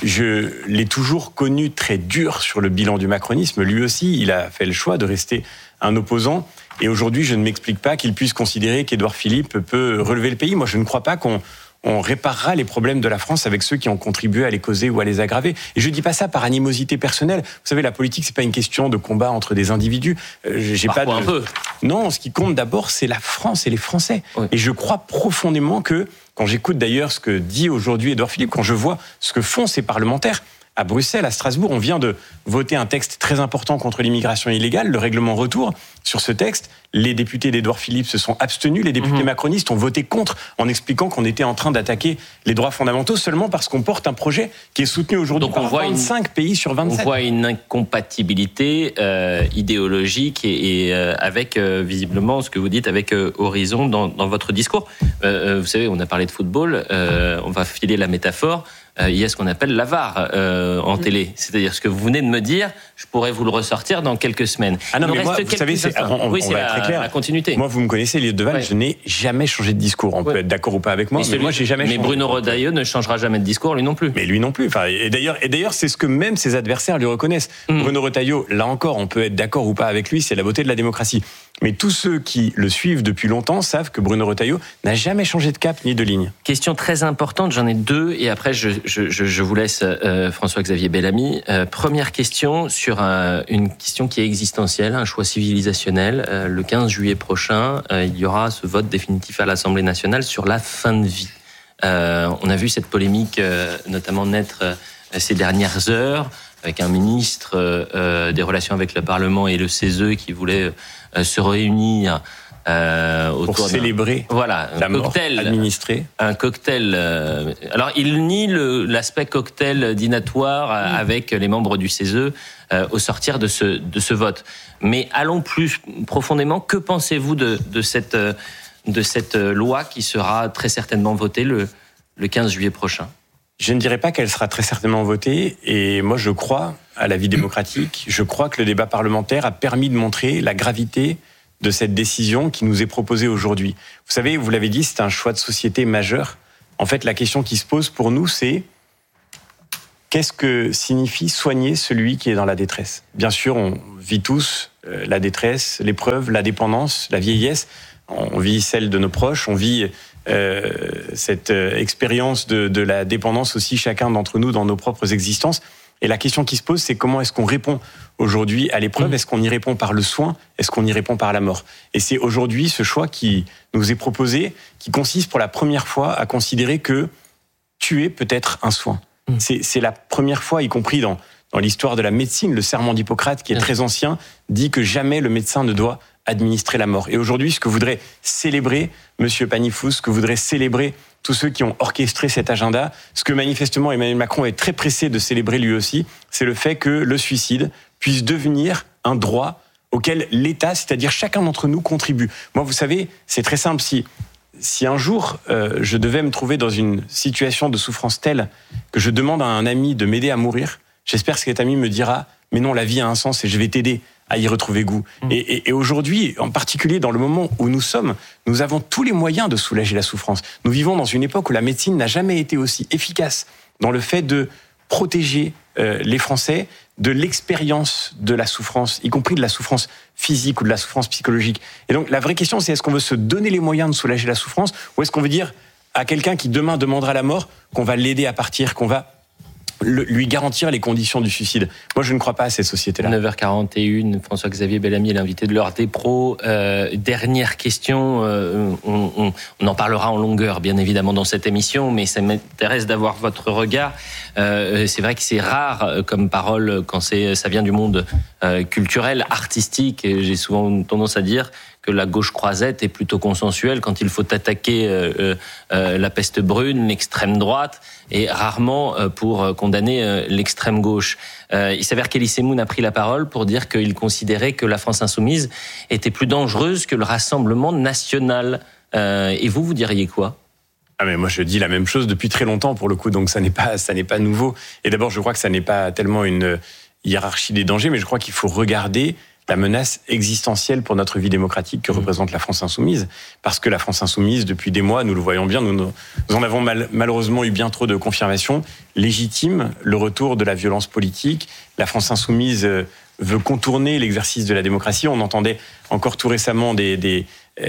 Je l'ai toujours connu très dur sur le bilan du macronisme. Lui aussi, il a fait le choix de rester un opposant. Et aujourd'hui, je ne m'explique pas qu'il puisse considérer qu'Édouard Philippe peut relever le pays. Moi, je ne crois pas qu'on réparera les problèmes de la France avec ceux qui ont contribué à les causer ou à les aggraver. Et je dis pas ça par animosité personnelle. Vous savez, la politique, c'est pas une question de combat entre des individus. Parfois un peu. Non, ce qui compte d'abord, c'est la France et les Français. Oui. Et je crois profondément que, quand j'écoute d'ailleurs ce que dit aujourd'hui Édouard Philippe, quand je vois ce que font ces parlementaires, à Bruxelles, à Strasbourg, on vient de voter un texte très important contre l'immigration illégale, le règlement retour. Sur ce texte, les députés d'Édouard Philippe se sont abstenus, les députés macronistes ont voté contre en expliquant qu'on était en train d'attaquer les droits fondamentaux seulement parce qu'on porte un projet qui est soutenu aujourd'hui par 25 pays sur 27. On voit une incompatibilité idéologique et avec visiblement ce que vous dites avec Horizon dans votre discours. Vous savez, on a parlé de football, on va filer la métaphore. Il y a ce qu'on appelle la VAR en télé. C'est-à-dire ce que vous venez de me dire, je pourrais vous le ressortir dans quelques semaines. Ah non, mais moi, vous savez, on va être très clair. La continuité. Moi, vous me connaissez, Elliott Deval, je n'ai jamais changé de discours. On peut être d'accord ou pas avec moi, mais moi, j'ai jamais changé. Mais Bruno Retailleau ne changera jamais de discours, lui non plus. Mais lui non plus. Enfin, et d'ailleurs, c'est ce que même ses adversaires lui reconnaissent. Bruno Retailleau, là encore, on peut être d'accord ou pas avec lui, c'est la beauté de la démocratie. Mais tous ceux qui le suivent depuis longtemps savent que Bruno Retailleau n'a jamais changé de cap ni de ligne. Question très importante, j'en ai deux, et après je vous laisse François-Xavier Bellamy. Première question sur une question qui est existentielle, un choix civilisationnel. Le 15 juillet prochain, il y aura ce vote définitif à l'Assemblée nationale sur la fin de vie. On a vu cette polémique notamment naître ces dernières heures, avec un ministre des Relations avec le Parlement et le CESE qui voulait se réunir pour célébrer la mort administrée. Un cocktail. Alors, il nie l'aspect cocktail dînatoire avec les membres du CESE au sortir de ce vote. Mais allons plus profondément. Que pensez-vous de cette loi qui sera très certainement votée le 15 juillet prochain ? Je ne dirais pas qu'elle sera très certainement votée. Et moi, je crois à la vie démocratique. Je crois que le débat parlementaire a permis de montrer la gravité de cette décision qui nous est proposée aujourd'hui. Vous savez, vous l'avez dit, c'est un choix de société majeur. En fait, la question qui se pose pour nous, c'est qu'est-ce que signifie soigner celui qui est dans la détresse ? Bien sûr, on vit tous la détresse, l'épreuve, la dépendance, la vieillesse. On vit celle de nos proches, on vit cette expérience de la dépendance aussi, chacun d'entre nous, dans nos propres existences. Et la question qui se pose, c'est comment est-ce qu'on répond aujourd'hui à l'épreuve ? Est-ce qu'on y répond par le soin ? Est-ce qu'on y répond par la mort ? Et c'est aujourd'hui ce choix qui nous est proposé, qui consiste pour la première fois à considérer que tuer peut être un soin. C'est la première fois, y compris dans l'histoire de la médecine, le serment d'Hippocrate, qui est très ancien, dit que jamais le médecin ne doit administrer la mort. Et aujourd'hui, ce que voudrait célébrer Monsieur Panifous, ce que voudrait célébrer tous ceux qui ont orchestré cet agenda, ce que manifestement Emmanuel Macron est très pressé de célébrer lui aussi, c'est le fait que le suicide puisse devenir un droit auquel l'État, c'est-à-dire chacun d'entre nous, contribue. Moi, vous savez, c'est très simple. Si un jour, je devais me trouver dans une situation de souffrance telle que je demande à un ami de m'aider à mourir, j'espère que cet ami me dira « Mais non, la vie a un sens et je vais t'aider à y retrouver goût. » Et aujourd'hui, en particulier dans le moment où nous sommes, nous avons tous les moyens de soulager la souffrance. Nous vivons dans une époque où la médecine n'a jamais été aussi efficace dans le fait de protéger les Français de l'expérience de la souffrance, y compris de la souffrance physique ou de la souffrance psychologique. Et donc la vraie question, c'est est-ce qu'on veut se donner les moyens de soulager la souffrance, ou est-ce qu'on veut dire à quelqu'un qui demain demandera la mort qu'on va l'aider à partir, qu'on va lui garantir les conditions du suicide. Moi, je ne crois pas à cette société-là. 9h41, François-Xavier Bellamy est l'invité de l'heure des pros. Dernière question, on en parlera en longueur, bien évidemment, dans cette émission, mais ça m'intéresse d'avoir votre regard. C'est vrai que c'est rare comme parole quand ça vient du monde culturel, artistique, et j'ai souvent tendance à dire que la gauche croisette est plutôt consensuelle quand il faut attaquer la peste brune, l'extrême droite, et rarement pour condamner l'extrême gauche. Il s'avère qu'Elie Semoun a pris la parole pour dire qu'il considérait que la France insoumise était plus dangereuse que le Rassemblement national. Et vous diriez quoi ? Ah mais moi je dis la même chose depuis très longtemps pour le coup, donc ça n'est pas nouveau. Et d'abord je crois que ça n'est pas tellement une hiérarchie des dangers, mais je crois qu'il faut regarder la menace existentielle pour notre vie démocratique que représente la France insoumise. Parce que la France insoumise, depuis des mois, nous le voyons bien, nous en avons malheureusement eu bien trop de confirmations, légitime le retour de la violence politique. La France insoumise veut contourner l'exercice de la démocratie. On entendait encore tout récemment des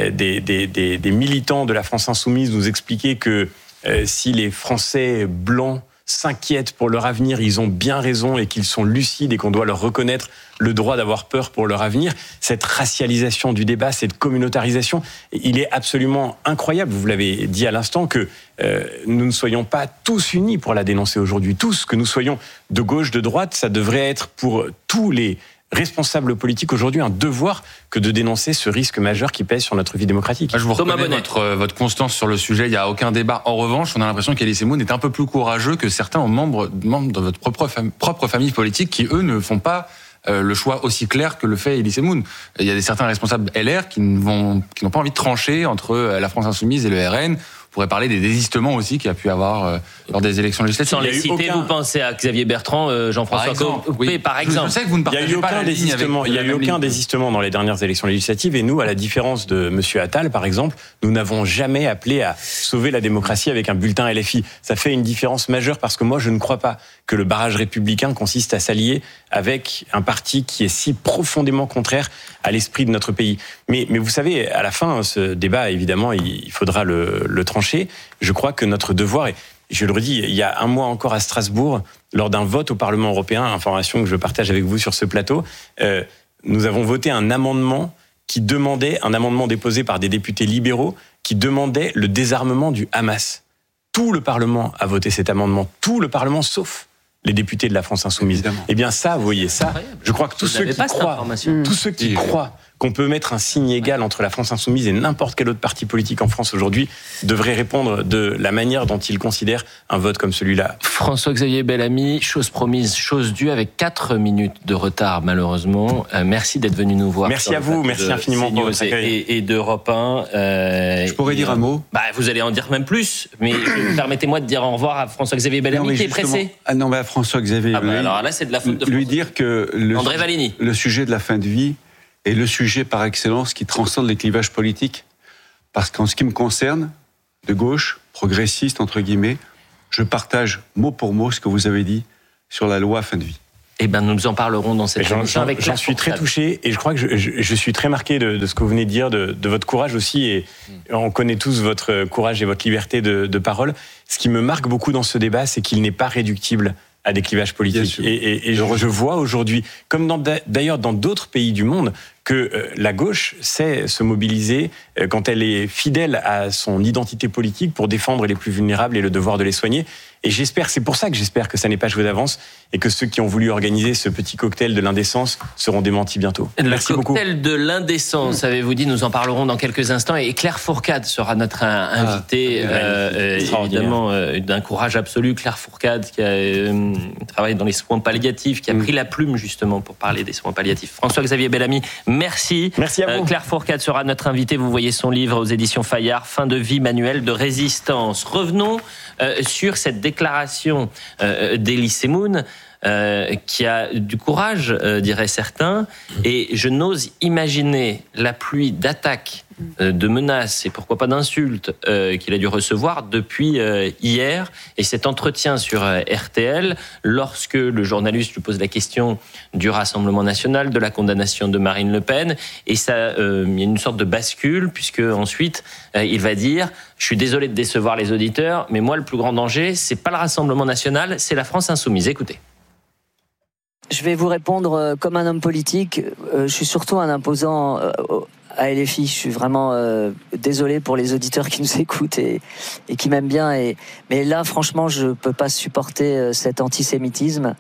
militants de la France insoumise nous expliquer que si les Français blancs s'inquiètent pour leur avenir, ils ont bien raison et qu'ils sont lucides et qu'on doit leur reconnaître le droit d'avoir peur pour leur avenir. Cette racialisation du débat, cette communautarisation, il est absolument incroyable. Vous l'avez dit à l'instant que nous ne soyons pas tous unis pour la dénoncer aujourd'hui. Tous, que nous soyons de gauche, de droite, ça devrait être pour tous les responsables politiques aujourd'hui un devoir que de dénoncer ce risque majeur qui pèse sur notre vie démocratique. Je vous reconnais votre constance sur le sujet, il n'y a aucun débat. En revanche, on a l'impression qu'Elie Semoun est un peu plus courageux que certains membres de votre propre famille politique qui, eux, ne font pas le choix aussi clair que le fait Elie Semoun. Il y a certains responsables LR qui n'ont pas envie de trancher entre la France insoumise et le RN. On pourrait parler des désistements aussi qu'il y a pu avoir lors des élections législatives. Sans les citer, vous pensez à Xavier Bertrand, Jean-François Copé, par exemple. Je sais que vous ne partagez pas la ligne avec il n'y a eu aucun désistement dans les dernières élections législatives. Et nous, à la différence de M. Attal, par exemple, nous n'avons jamais appelé à sauver la démocratie avec un bulletin LFI. Ça fait une différence majeure parce que moi, je ne crois pas que le barrage républicain consiste à s'allier avec un parti qui est si profondément contraire à l'esprit de notre pays. Mais vous savez, à la fin, ce débat, évidemment, il faudra le trancher. Je crois que notre devoir est, je le redis, il y a un mois encore à Strasbourg, lors d'un vote au Parlement européen, information que je partage avec vous sur ce plateau, nous avons voté un amendement un amendement déposé par des députés libéraux, qui demandait le désarmement du Hamas. Tout le Parlement a voté cet amendement, tout le Parlement, sauf les députés de la France insoumise. Évidemment. Eh bien ça, vous voyez ça, je crois que tous ceux qui croient qu'on peut mettre un signe égal entre la France insoumise et n'importe quel autre parti politique en France aujourd'hui, devrait répondre de la manière dont il considère un vote comme celui-là. François-Xavier Bellamy, chose promise, chose due, avec 4 minutes de retard malheureusement. Merci d'être venu nous voir. Merci à vous, merci infiniment pour votre accueil. Et d'Europe 1. Je pourrais dire un mot. Vous allez en dire même plus, mais permettez-moi de dire au revoir à François-Xavier Bellamy qui est pressé. À François-Xavier Bellamy. Alors là, c'est de la faute de lui dire que André Valigny. Le sujet de la fin de vie est le sujet par excellence qui transcende les clivages politiques. Parce qu'en ce qui me concerne, de gauche, progressiste, entre guillemets, je partage mot pour mot ce que vous avez dit sur la loi fin de vie. Eh bien, nous en parlerons dans cette émission avec Claire. J'en suis très touché et je crois que je suis très marqué de ce que vous venez de dire, de votre courage aussi. Et on connaît tous votre courage et votre liberté de parole. Ce qui me marque beaucoup dans ce débat, c'est qu'il n'est pas réductible à des clivages politiques. Et je vois aujourd'hui, comme d'ailleurs dans d'autres pays du monde, que la gauche sait se mobiliser quand elle est fidèle à son identité politique pour défendre les plus vulnérables et le devoir de les soigner. Et c'est pour ça que j'espère que ça n'est pas joué d'avance et que ceux qui ont voulu organiser ce petit cocktail de l'indécence seront démétis bientôt. Merci beaucoup. Le cocktail de l'indécence, avez-vous dit, nous en parlerons dans quelques instants. Et Claire Fourcade sera notre invitée, évidemment, d'un courage absolu. Claire Fourcade qui travaille dans les soins palliatifs, qui a pris la plume justement pour parler des soins palliatifs. François-Xavier Bellamy, merci. Merci à vous. Claire Fourcade sera notre invitée. Vous voyez son livre aux éditions Fayard, Fin de vie, manuel de résistance. Revenons sur cette déclaration d'Elie Semoun, qui a du courage, diraient certains, et je n'ose imaginer la pluie d'attaques, de menaces et pourquoi pas d'insultes qu'il a dû recevoir depuis hier. Et cet entretien sur RTL, lorsque le journaliste lui pose la question du Rassemblement national, de la condamnation de Marine Le Pen, et ça, il y a une sorte de bascule, puisque ensuite il va dire: je suis désolé de décevoir les auditeurs, mais moi le plus grand danger, c'est pas le Rassemblement national, c'est la France insoumise. Écoutez. Je vais vous répondre comme un homme politique. Je suis surtout un imposant à LFI. Je suis vraiment désolé pour les auditeurs qui nous écoutent et qui m'aiment bien. Mais là, franchement, je peux pas supporter cet antisémitisme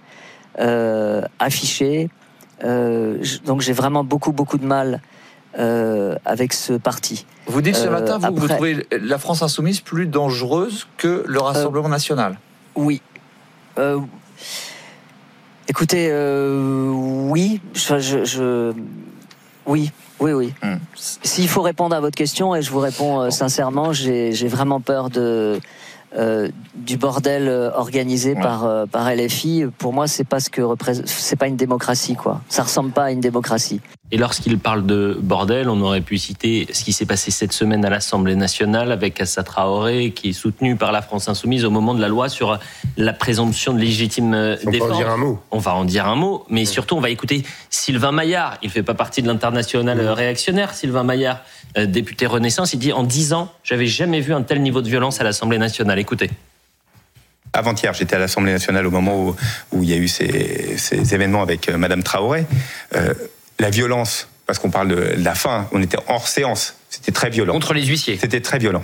affiché. Donc j'ai vraiment beaucoup de mal avec ce parti. Vous dites ce matin, vous trouvez la France insoumise plus dangereuse que le Rassemblement national? Oui. Écoutez, oui, oui. S'il faut répondre à votre question, et je vous réponds sincèrement, j'ai vraiment peur du bordel organisé par LFI. Pour moi, c'est pas une démocratie, quoi. Ça ressemble pas à une démocratie. Et lorsqu'il parle de bordel, on aurait pu citer ce qui s'est passé cette semaine à l'Assemblée nationale avec Assa Traoré, qui est soutenu par la France insoumise au moment de la loi sur la présomption de légitime défense. On va en dire un mot. On va en dire un mot, mais surtout on va écouter Sylvain Maillard. Il fait pas partie de l'international réactionnaire, Sylvain Maillard, député Renaissance. Il dit: en 10 ans, j'avais jamais vu un tel niveau de violence à l'Assemblée nationale. Écoutez. Avant-hier, j'étais à l'Assemblée nationale au moment où il y a eu ces événements avec Madame Traoré. La violence, parce qu'on parle de la fin, on était hors séance, c'était très violent. Contre les huissiers. C'était très violent.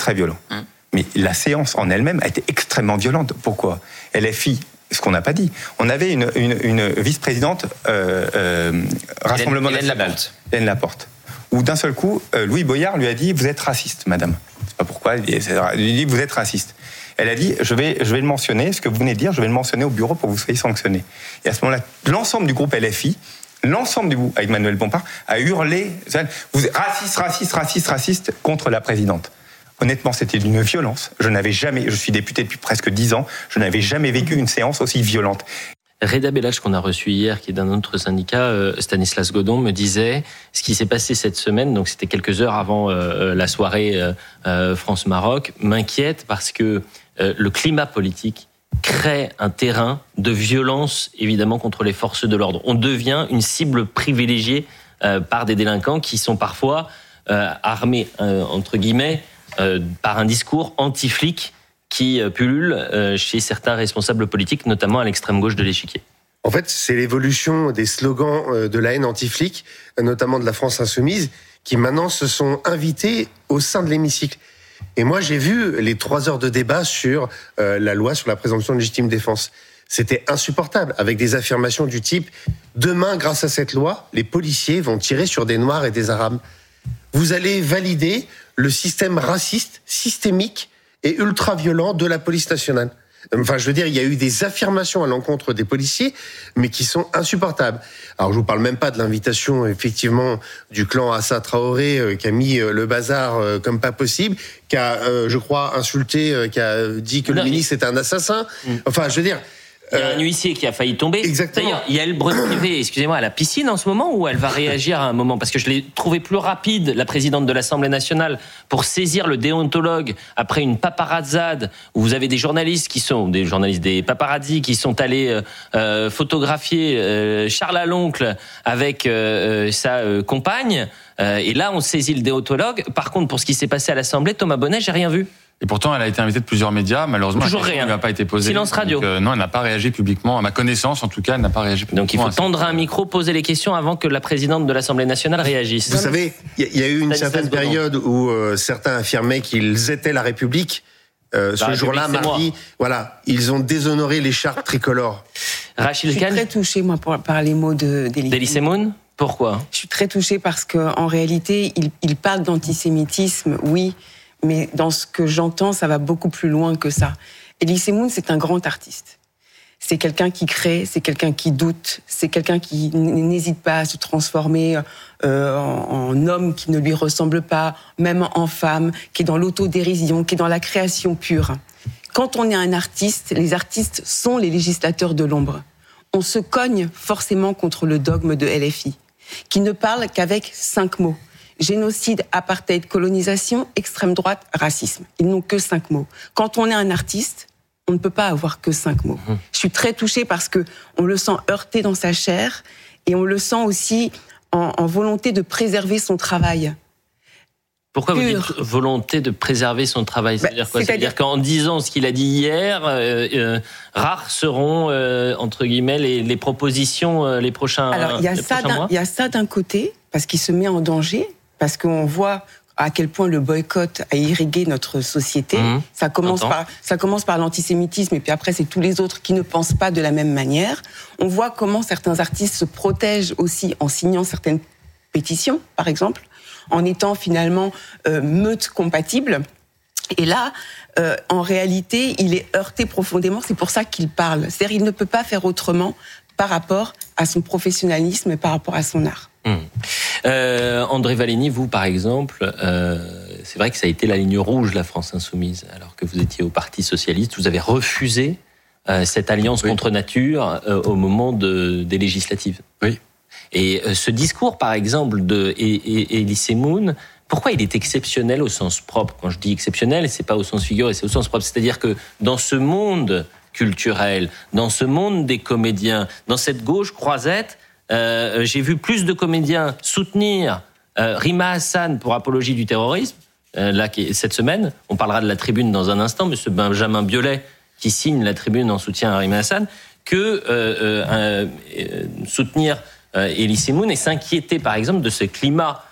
Mais la séance en elle-même a été extrêmement violente. Pourquoi? LFI, ce qu'on n'a pas dit. On avait une vice-présidente Rassemblement national, Hélène Laporte, où d'un seul coup, Louis Boyard lui a dit: vous êtes raciste, madame. Je ne sais pas pourquoi, il dit: vous êtes raciste. Elle a dit: je vais le mentionner, ce que vous venez de dire, je vais le mentionner au bureau pour que vous soyez sanctionné. Et à ce moment-là, l'ensemble du groupe LFI, l'ensemble du groupe, avec Manuel Bompard, a hurlé vous êtes raciste contre la présidente. Honnêtement, c'était d'une violence. Je suis député depuis presque 10 ans, je n'avais jamais vécu une séance aussi violente. Reda Bellach, qu'on a reçu hier, qui est d'un autre syndicat, Stanislas Godon, me disait ce qui s'est passé cette semaine, donc c'était quelques heures avant la soirée France-Maroc, m'inquiète parce que le climat politique crée un terrain de violence, évidemment, contre les forces de l'ordre. On devient une cible privilégiée par des délinquants qui sont parfois armés, entre guillemets, par un discours anti-flic qui pullule chez certains responsables politiques, notamment à l'extrême gauche de l'échiquier. En fait, c'est l'évolution des slogans de la haine anti-flic, notamment de la France insoumise, qui maintenant se sont invités au sein de l'hémicycle. Et moi, j'ai vu les 3 heures de débat sur la loi sur la présomption de légitime défense. C'était insupportable, avec des affirmations du type « Demain, grâce à cette loi, les policiers vont tirer sur des Noirs et des Arabes. Vous allez valider le système raciste, systémique et ultra-violent de la police nationale. » Enfin, je veux dire, il y a eu des affirmations à l'encontre des policiers, mais qui sont insupportables. Alors, je vous parle même pas de l'invitation, effectivement, du clan Assa Traoré, qui a mis le bazar comme pas possible, qui a, je crois, insulté, qui a dit que le ministre est un assassin. Enfin, je veux dire... Il y a un huissier qui a failli tomber. Exactement. D'ailleurs, Yael Braun-Pivet, excusez-moi, à la piscine en ce moment, ou elle va réagir à un moment? Parce que je l'ai trouvé plus rapide, la présidente de l'Assemblée nationale, pour saisir le déontologue après une paparazzade où vous avez des journalistes, des paparazzis qui sont allés photographier Charles Aloncle avec sa compagne. Et là, on saisit le déontologue. Par contre, pour ce qui s'est passé à l'Assemblée, Thomas Bonnet, j'ai rien vu. Et pourtant, elle a été invitée de plusieurs médias. Malheureusement, toujours rien. Elle n'a pas été posée. Silence radio. Donc, non, elle n'a pas réagi publiquement. À ma connaissance, en tout cas, elle n'a pas réagi publiquement. Donc il faut tendre un micro, poser les questions avant que la présidente de l'Assemblée nationale réagisse. Vous savez, il y a eu une certaine période où certains affirmaient qu'ils étaient la République. Ce jour-là, mardi, voilà, ils ont déshonoré l'écharpe tricolore. Rachel Kahn. Je suis très touchée, moi, par les mots d'Elie Semoun. Pourquoi? Je suis très touchée parce qu'en réalité, il parle d'antisémitisme, oui, mais dans ce que j'entends, ça va beaucoup plus loin que ça. Elie Semoun, c'est un grand artiste. C'est quelqu'un qui crée, c'est quelqu'un qui doute, c'est quelqu'un qui n'hésite pas à se transformer en homme qui ne lui ressemble pas, même en femme, qui est dans l'autodérision, qui est dans la création pure. Quand on est un artiste, les artistes sont les législateurs de l'ombre. On se cogne forcément contre le dogme de LFI, qui ne parle qu'avec 5 mots. Génocide, apartheid, colonisation, extrême droite, racisme. Ils n'ont que 5 mots. Quand on est un artiste, on ne peut pas avoir que 5 mots. Je suis très touchée parce que on le sent heurté dans sa chair et on le sent aussi en volonté de préserver son travail. Pourquoi vous dites volonté de préserver son travail? C'est-à-dire quoi? C'est-à-dire qu'en disant ce qu'il a dit hier, rares seront, entre guillemets, les propositions les prochains mois? Alors, il y a ça d'un côté, parce qu'il se met en danger, parce qu'on voit à quel point le boycott a irrigué notre société. Ça commence par l'antisémitisme, et puis après, c'est tous les autres qui ne pensent pas de la même manière. On voit comment certains artistes se protègent aussi en signant certaines pétitions, par exemple, en étant finalement meute compatible. Et là, en réalité, il est heurté profondément. C'est pour ça qu'il parle. C'est-à-dire, il ne peut pas faire autrement par rapport à son professionnalisme et par rapport à son art. André Vallini, vous par exemple, c'est vrai que ça a été la ligne rouge, la France Insoumise, alors que vous étiez au Parti Socialiste. Vous avez refusé cette alliance contre nature au moment des législatives. Oui. Et ce discours, par exemple, d'Elie Semoun, pourquoi il est exceptionnel au sens propre? Quand je dis exceptionnel, c'est pas au sens figuré, c'est au sens propre. C'est-à-dire que dans ce monde culturel, dans ce monde des comédiens, dans cette gauche croisette, j'ai vu plus de comédiens soutenir Rima Hassan pour apologie du terrorisme, cette semaine. On parlera de la tribune dans un instant, M. Benjamin Biolay qui signe la tribune en soutien à Rima Hassan, que soutenir Elie Semoun et s'inquiéter, par exemple, de ce climat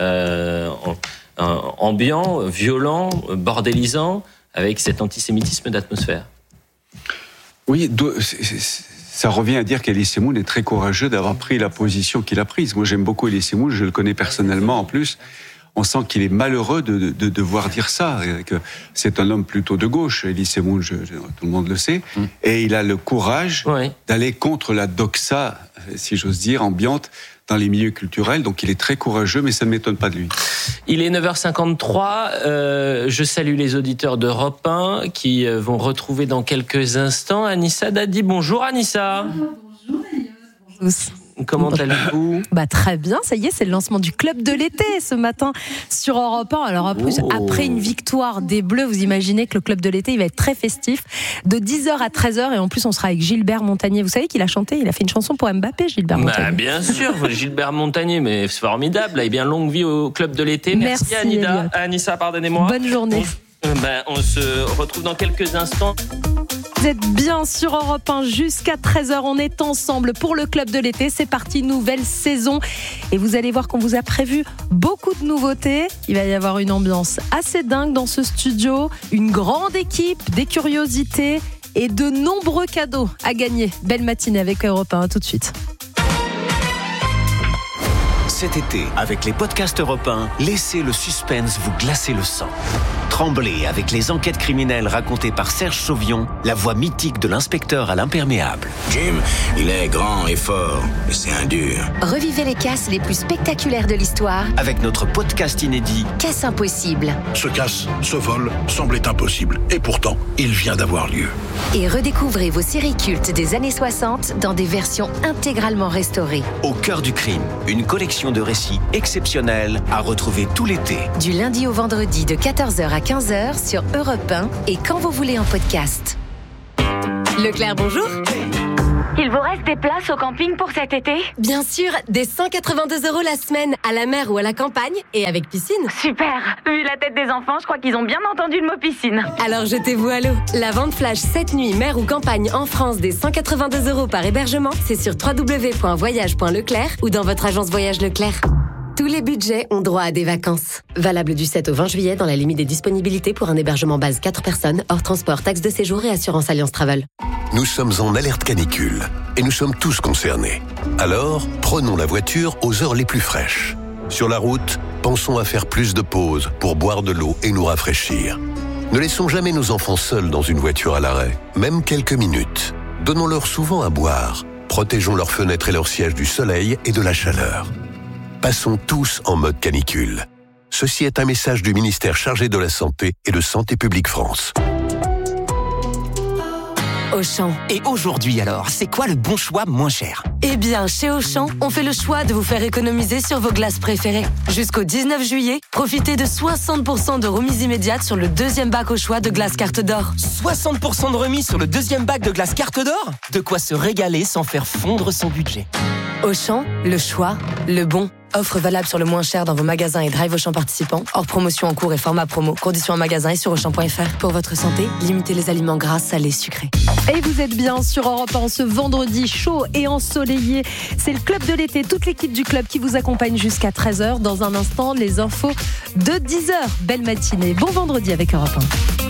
ambiant, violent, bordélisant, avec cet antisémitisme d'atmosphère. Oui, ça revient à dire qu'Elie Semoun est très courageux d'avoir pris la position qu'il a prise. Moi, j'aime beaucoup Elie Semoun, je le connais personnellement en plus. On sent qu'il est malheureux de devoir dire ça, que c'est un homme plutôt de gauche, Elie Semoun, tout le monde le sait, et il a le courage d'aller contre la doxa, si j'ose dire, ambiante dans les milieux culturels, donc il est très courageux, mais ça ne m'étonne pas de lui. Il est 9h53, je salue les auditeurs d'Europe 1 qui vont retrouver dans quelques instants Anissa Dadi. Bonjour Anissa. Bonjour Elios. Comment allez-vous ? Très bien, ça y est, c'est le lancement du Club de l'été ce matin sur Europe 1. Alors en plus, après une victoire des Bleus, vous imaginez que le Club de l'été, il va être très festif, de 10h à 13h, et en plus on sera avec Gilbert Montagnier. Vous savez qu'il a chanté, il a fait une chanson pour Mbappé, Gilbert Montagnier. Bien sûr, Gilbert Montagnier, mais c'est formidable, et bien longue vie au Club de l'été. Merci Anissa, pardonnez-moi. Bonne journée. On se retrouve dans quelques instants. Vous êtes bien sur Europe 1 jusqu'à 13h. On est ensemble pour le Club de l'été. C'est parti, nouvelle saison. Et vous allez voir qu'on vous a prévu beaucoup de nouveautés. Il va y avoir une ambiance assez dingue dans ce studio. Une grande équipe, des curiosités et de nombreux cadeaux à gagner. Belle matinée avec Europe 1, tout de suite. Cet été, avec les podcasts Europe 1, laissez le suspense vous glacer le sang. Tremblez avec les enquêtes criminelles racontées par Serge Sauvion, la voix mythique de l'inspecteur à l'imperméable. Jim, il est grand et fort, mais c'est un dur. Revivez les casses les plus spectaculaires de l'histoire Avec notre podcast inédit, Casse impossible. Ce casse, ce vol, semblait impossible. Et pourtant, il vient d'avoir lieu. Et redécouvrez vos séries cultes des années 60 dans des versions intégralement restaurées. Au cœur du crime, une collection de récits exceptionnels à retrouver tout l'été. Du lundi au vendredi de 14h à 15h sur Europe 1 et quand vous voulez en podcast. Leclerc, bonjour. Il vous reste des places au camping pour cet été? Bien sûr, des 182 € la semaine, à la mer ou à la campagne, et avec piscine. Super. Vu la tête des enfants, je crois qu'ils ont bien entendu le mot piscine. Alors jetez-vous à l'eau. La vente flash 7 nuits, mer ou campagne en France des 182 € par hébergement, c'est sur www.voyage.leclerc ou dans votre agence Voyage Leclerc. Tous les budgets ont droit à des vacances. Valable du 7 au 20 juillet dans la limite des disponibilités pour un hébergement base 4 personnes, hors transport, taxe de séjour et assurance Alliance Travel. Nous sommes en alerte canicule et nous sommes tous concernés. Alors, prenons la voiture aux heures les plus fraîches. Sur la route, pensons à faire plus de pauses pour boire de l'eau et nous rafraîchir. Ne laissons jamais nos enfants seuls dans une voiture à l'arrêt, même quelques minutes. Donnons-leur souvent à boire. Protégeons leurs fenêtres et leurs sièges du soleil et de la chaleur. Passons tous en mode canicule. Ceci est un message du ministère chargé de la Santé et de Santé publique France. Auchan. Et aujourd'hui alors, c'est quoi le bon choix moins cher? Eh bien, chez Auchan, on fait le choix de vous faire économiser sur vos glaces préférées. Jusqu'au 19 juillet, profitez de 60% de remise immédiate sur le deuxième bac au choix de glace carte d'or. 60% de remise sur le deuxième bac de glace carte d'or? De quoi se régaler sans faire fondre son budget. Auchan, le choix, le bon. Offre valable sur le moins cher dans vos magasins et drive Auchan participants. Hors promotion en cours et format promo. Conditions en magasin et sur Auchan.fr. Pour votre santé, limitez les aliments gras, salés, sucrés. Et vous êtes bien sur Europe 1 ce vendredi chaud et ensoleillé. C'est le club de l'été, toute l'équipe du club qui vous accompagne jusqu'à 13h. Dans un instant, les infos de 10h. Belle matinée. Bon vendredi avec Europe 1.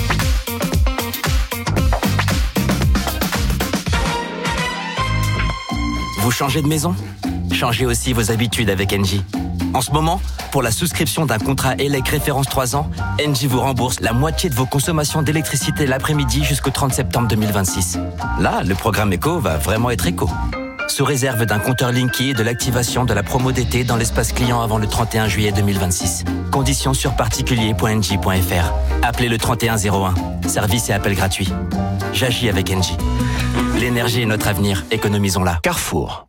Vous changez de maison? Changez aussi vos habitudes avec Engie. En ce moment, pour la souscription d'un contrat ELEC référence 3 ans, Engie vous rembourse la moitié de vos consommations d'électricité l'après-midi jusqu'au 30 septembre 2026. Là, le programme Eco va vraiment être éco. Sous réserve d'un compteur Linky et de l'activation de la promo d'été dans l'espace client avant le 31 juillet 2026. Conditions sur particulier.engie.fr. Appelez le 3101. Service et appel gratuit. J'agis avec Engie. L'énergie est notre avenir, économisons-la. Carrefour.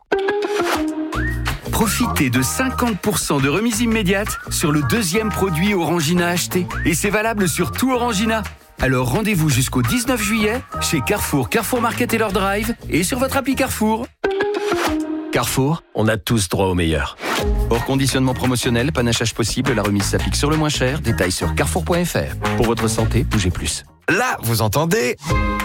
Profitez de 50% de remise immédiate sur le deuxième produit Orangina acheté. Et c'est valable sur tout Orangina. Alors rendez-vous jusqu'au 19 juillet chez Carrefour, Carrefour Market et leur drive et sur votre appli Carrefour. Carrefour, on a tous droit au meilleur. Hors conditionnement promotionnel, panachage possible, la remise s'applique sur le moins cher. Détails sur carrefour.fr. Pour votre santé, bougez plus. Là, vous entendez ?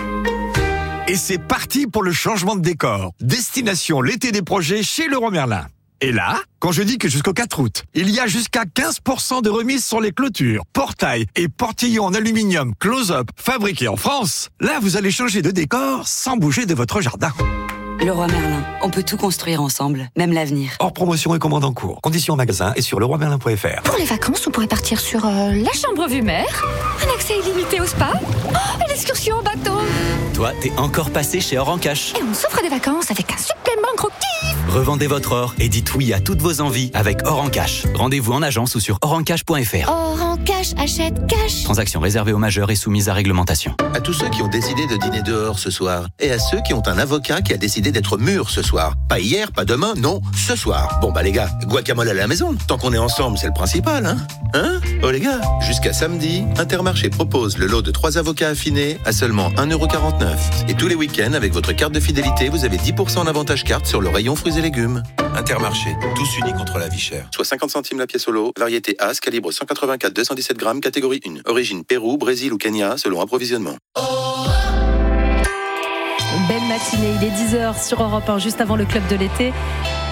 Et c'est parti pour le changement de décor. Destination l'été des projets chez Leroy Merlin. Et là, quand je dis que jusqu'au 4 août, il y a jusqu'à 15% de remise sur les clôtures, portails et portillons en aluminium close-up fabriqués en France, là vous allez changer de décor sans bouger de votre jardin. Leroy Merlin, on peut tout construire ensemble, même l'avenir. Hors promotion et commande en cours. Conditions en magasin et sur leroymerlin.fr. Pour les vacances, on pourrait partir sur la chambre vue mer, un accès illimité au spa, une excursion en bateau. Toi, t'es encore passé chez Or en Cash. Et on s'offre des vacances avec un supplément gros kiff. Revendez votre or et dites oui à toutes vos envies avec Or en Cash. Rendez-vous en agence ou sur orencash.fr. Or en cash, achète cash. Transaction réservée aux majeurs et soumise à réglementation. À tous ceux qui ont décidé de dîner dehors ce soir et à ceux qui ont un avocat qui a décidé d'être mûr ce soir. Pas hier, pas demain, non, ce soir. Bon bah les gars, guacamole à la maison. Tant qu'on est ensemble, c'est le principal, hein? Oh les gars, jusqu'à samedi, Intermarché propose le lot de 3 avocats affinés à seulement 1,49€. Et tous les week-ends, avec votre carte de fidélité, vous avez 10% en avantage carte sur le rayon fruits et légumes. Intermarché, tous unis contre la vie chère. Soit 50 centimes la pièce au lot, variété As, calibre 184-217 grammes, catégorie 1. Origine Pérou, Brésil ou Kenya, selon approvisionnement. Belle matinée, il est 10h sur Europe 1, juste avant le club de l'été.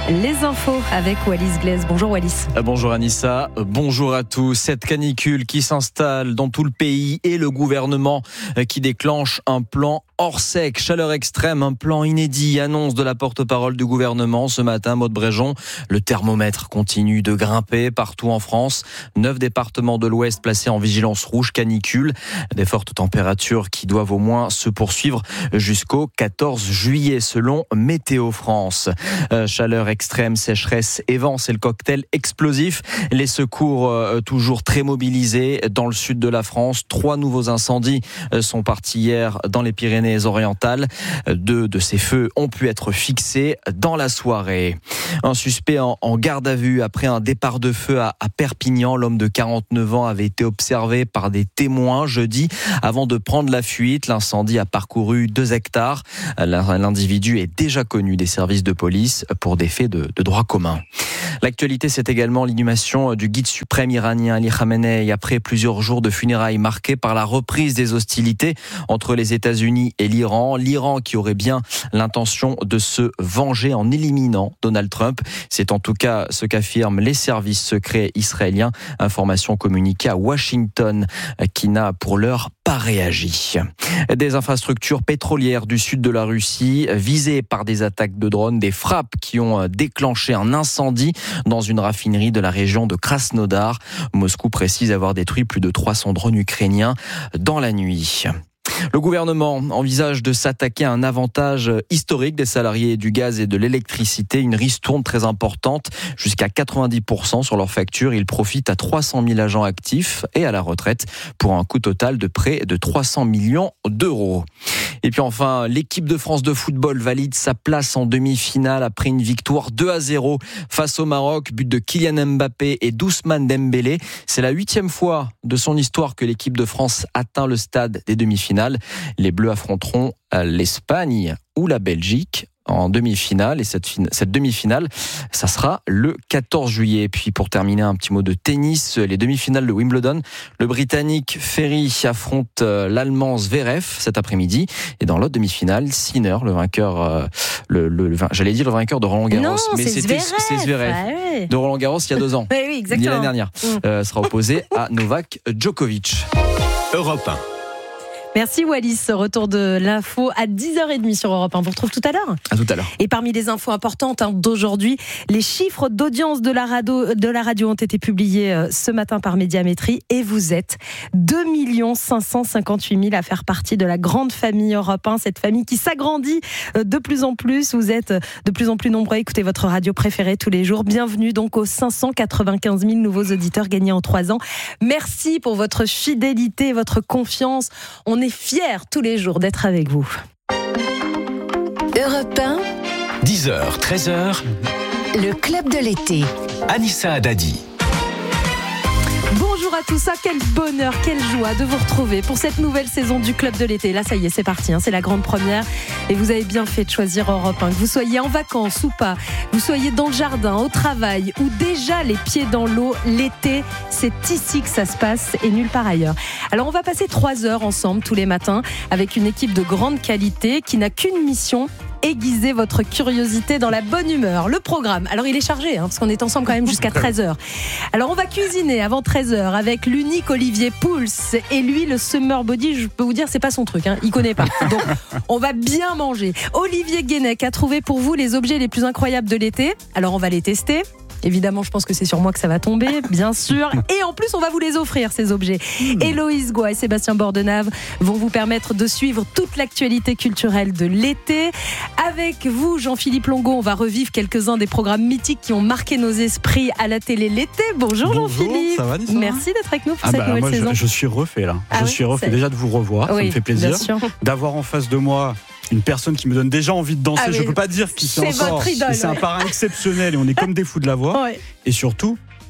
Les infos avec Wallis Glaise. Bonjour Wallis. Bonjour Anissa, bonjour à tous. Cette canicule qui s'installe dans tout le pays et le gouvernement qui déclenche un plan hors sec, chaleur extrême, un plan inédit, annonce de la porte-parole du gouvernement ce matin, Maud Bréjon. Le thermomètre continue de grimper partout en France. 9 départements de l'Ouest placés en vigilance rouge canicule. Des fortes températures qui doivent au moins se poursuivre jusqu'au 14 juillet selon Météo France. Chaleur extrême, sécheresse et vent, c'est le cocktail explosif. Les secours toujours très mobilisés dans le sud de la France. 3 nouveaux incendies sont partis hier dans les Pyrénées-Orientales. 2 de ces feux ont pu être fixés dans la soirée. Un suspect en garde à vue après un départ de feu à Perpignan. L'homme de 49 ans avait été observé par des témoins jeudi avant de prendre la fuite. L'incendie a parcouru 2 hectares. L'individu est déjà connu des services de police pour des faits de droit commun. L'actualité, c'est également l'inhumation du guide suprême iranien Ali Khamenei après plusieurs jours de funérailles marqués par la reprise des hostilités entre les États-Unis et l'Iran. L'Iran qui aurait bien l'intention de se venger en éliminant Donald Trump. C'est en tout cas ce qu'affirment les services secrets israéliens. Information communiquée à Washington qui n'a pour l'heure pas réagi. Des infrastructures pétrolières du sud de la Russie visées par des attaques de drones, des frappes qui ont déclenché un incendie dans une raffinerie de la région de Krasnodar. Moscou précise avoir détruit plus de 300 drones ukrainiens dans la nuit. Le gouvernement envisage de s'attaquer à un avantage historique des salariés du gaz et de l'électricité, une ristourne très importante, jusqu'à 90% sur leurs factures. Ils profitent à 300 000 agents actifs et à la retraite pour un coût total de près de 300 millions d'euros. Et puis enfin, l'équipe de France de football valide sa place en demi-finale après une victoire 2-0 face au Maroc, but de Kylian Mbappé et d'Ousmane Dembélé. C'est la 8e fois de son histoire que l'équipe de France atteint le stade des demi-finales. Les Bleus affronteront l'Espagne ou la Belgique en demi-finale, et cette demi-finale, ça sera le 14 juillet. Et puis pour terminer, un petit mot de tennis, les demi-finales de Wimbledon. Le Britannique Ferry affronte l'Allemand Zverev cet après-midi, et dans l'autre demi-finale, Sinner, le vainqueur, j'allais dire le vainqueur de Roland Garros, non, mais c'est Zverev ah ouais. de Roland Garros il y a 2 ans, oui, exactement. l'année dernière, sera opposé à Novak Djokovic. Europe 1. Merci Wallis, retour de l'info à 10h30 sur Europe 1. On vous retrouve tout à l'heure. À tout à l'heure. Et parmi les infos importantes d'aujourd'hui, les chiffres d'audience de la radio ont été publiés ce matin par Médiamétrie et vous êtes 2 558 000 à faire partie de la grande famille Europe 1, cette famille qui s'agrandit de plus en plus. Vous êtes de plus en plus nombreux à écouter votre radio préférée tous les jours. Bienvenue donc aux 595 000 nouveaux auditeurs gagnés en 3 ans. Merci pour votre fidélité, votre confiance. On est fiers tous les jours d'être avec vous. Europe 1, 10h, 13h, le club de l'été. Anissa Haddadi. Bonjour à tous, quel bonheur, quelle joie de vous retrouver pour cette nouvelle saison du Club de l'été. Là, ça y est, c'est parti, c'est la grande première. Et vous avez bien fait de choisir Europe 1. Que vous soyez en vacances ou pas, vous soyez dans le jardin, au travail ou déjà les pieds dans l'eau, l'été, c'est ici que ça se passe et nulle part ailleurs. Alors, on va passer 3 heures ensemble tous les matins avec une équipe de grande qualité qui n'a qu'une mission: aiguiser votre curiosité dans la bonne humeur. Le programme, alors il est chargé, parce qu'on est ensemble quand même jusqu'à 13h. Alors on va cuisiner avant 13h avec l'unique Olivier Pouls. Et lui, le summer body, je peux vous dire, c'est pas son truc, il connaît pas. Donc on va bien manger. Olivier Guénec a trouvé pour vous les objets les plus incroyables de l'été. Alors on va les tester. Évidemment, je pense que c'est sur moi que ça va tomber, bien sûr. Et en plus, on va vous les offrir, ces objets. Héloïse Goua et Sébastien Bordenave vont vous permettre de suivre toute l'actualité culturelle de l'été. Avec vous, Jean-Philippe Longo, on va revivre quelques-uns des programmes mythiques qui ont marqué nos esprits à la télé l'été. Bonjour Jean-Philippe. Ça va, Nissa ? Merci d'être avec nous pour cette nouvelle saison. Je suis refait là. Je suis refait déjà de vous revoir. Oui, ça me fait plaisir. Bien sûr. D'avoir en face de moi une personne qui me donne déjà envie de danser. Ah oui. Je peux pas dire qui C'est s'en sort. votre idole, C'est un parrain exceptionnel et on est comme des fous de la voix. Ouais. Et surtout,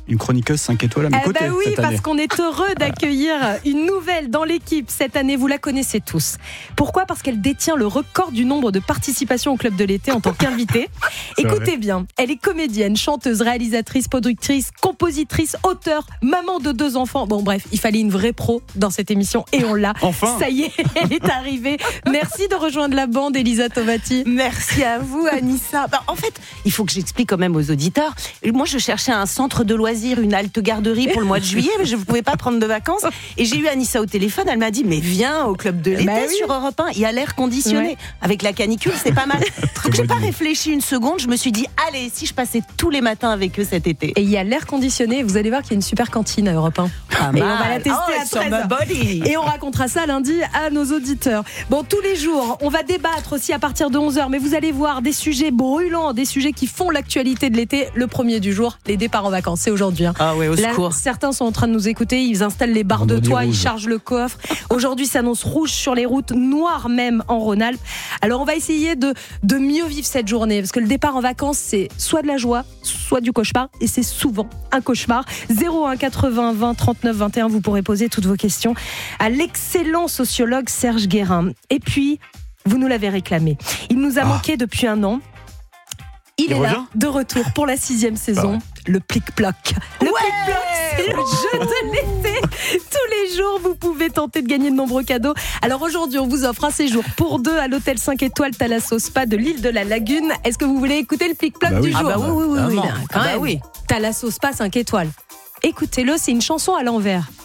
une chroniqueuse 5 étoiles à mes côtés oui, cette année. parce qu'on est heureux d'accueillir une nouvelle dans l'équipe cette année. Vous la connaissez tous. Pourquoi ? Parce qu'elle détient le record du nombre de participations au Club de l'été en tant qu'invitée. Écoutez bien, elle est comédienne, chanteuse, réalisatrice, productrice, compositrice, auteure, maman de 2 enfants. Bon bref, il fallait une vraie pro dans cette émission et on l'a. Enfin. Ça y est, elle est arrivée. Merci de rejoindre la bande, Elisa Tovati. Merci à vous, Anissa. En fait, il faut que j'explique quand même aux auditeurs. Moi, je cherchais un centre de loisirs, une halte garderie pour le mois de juillet, mais je ne pouvais pas prendre de vacances. Et j'ai eu Anissa au téléphone. Elle m'a dit, mais viens au Club de l'été sur Europe 1. Il y a l'air conditionné. Ouais. Avec la canicule, c'est pas mal. Donc, j'ai pas réfléchi une seconde. Je me suis dit, allez, si je passais tous les matins avec eux cet été. Et il y a l'air conditionné. Vous allez voir qu'il y a une super cantine à Europe 1. Et on va la tester à 13h. Et on racontera ça lundi à nos auditeurs. Bon, tous les jours, on va débattre aussi à partir de 11h. Mais vous allez voir des sujets brûlants, des sujets qui font l'actualité de l'été. Le premier du jour, les départs en vacances. C'est aujourd'hui. Ah ouais, au secours. Certains sont en train de nous écouter. Ils installent les barres de toit, ils chargent le coffre. Aujourd'hui, s'annonce rouge sur les routes, noir même en Rhône-Alpes. Alors, on va essayer de mieux vivre cette journée. Parce que le départ en vacances, c'est soit de la joie, soit du cauchemar. Et c'est souvent un cauchemar. 01 80 20 39 21. Vous pourrez poser toutes vos questions à l'excellent sociologue Serge Guérin. Et puis, vous nous l'avez réclamé. Il nous a manqué depuis 1 an. Il est là, de retour pour la 6e saison. Le plic-ploc. Le plic-ploc, c'est le jeu de l'été. Tous les jours, vous pouvez tenter de gagner de nombreux cadeaux. Alors aujourd'hui, on vous offre un séjour pour 2 à l'hôtel 5 étoiles Thalasso Spa de l'île de la Lagune. Est-ce que vous voulez écouter le plic-ploc du jour ? Oui. Thalasso Spa 5 étoiles. Écoutez-le, c'est une chanson à l'envers.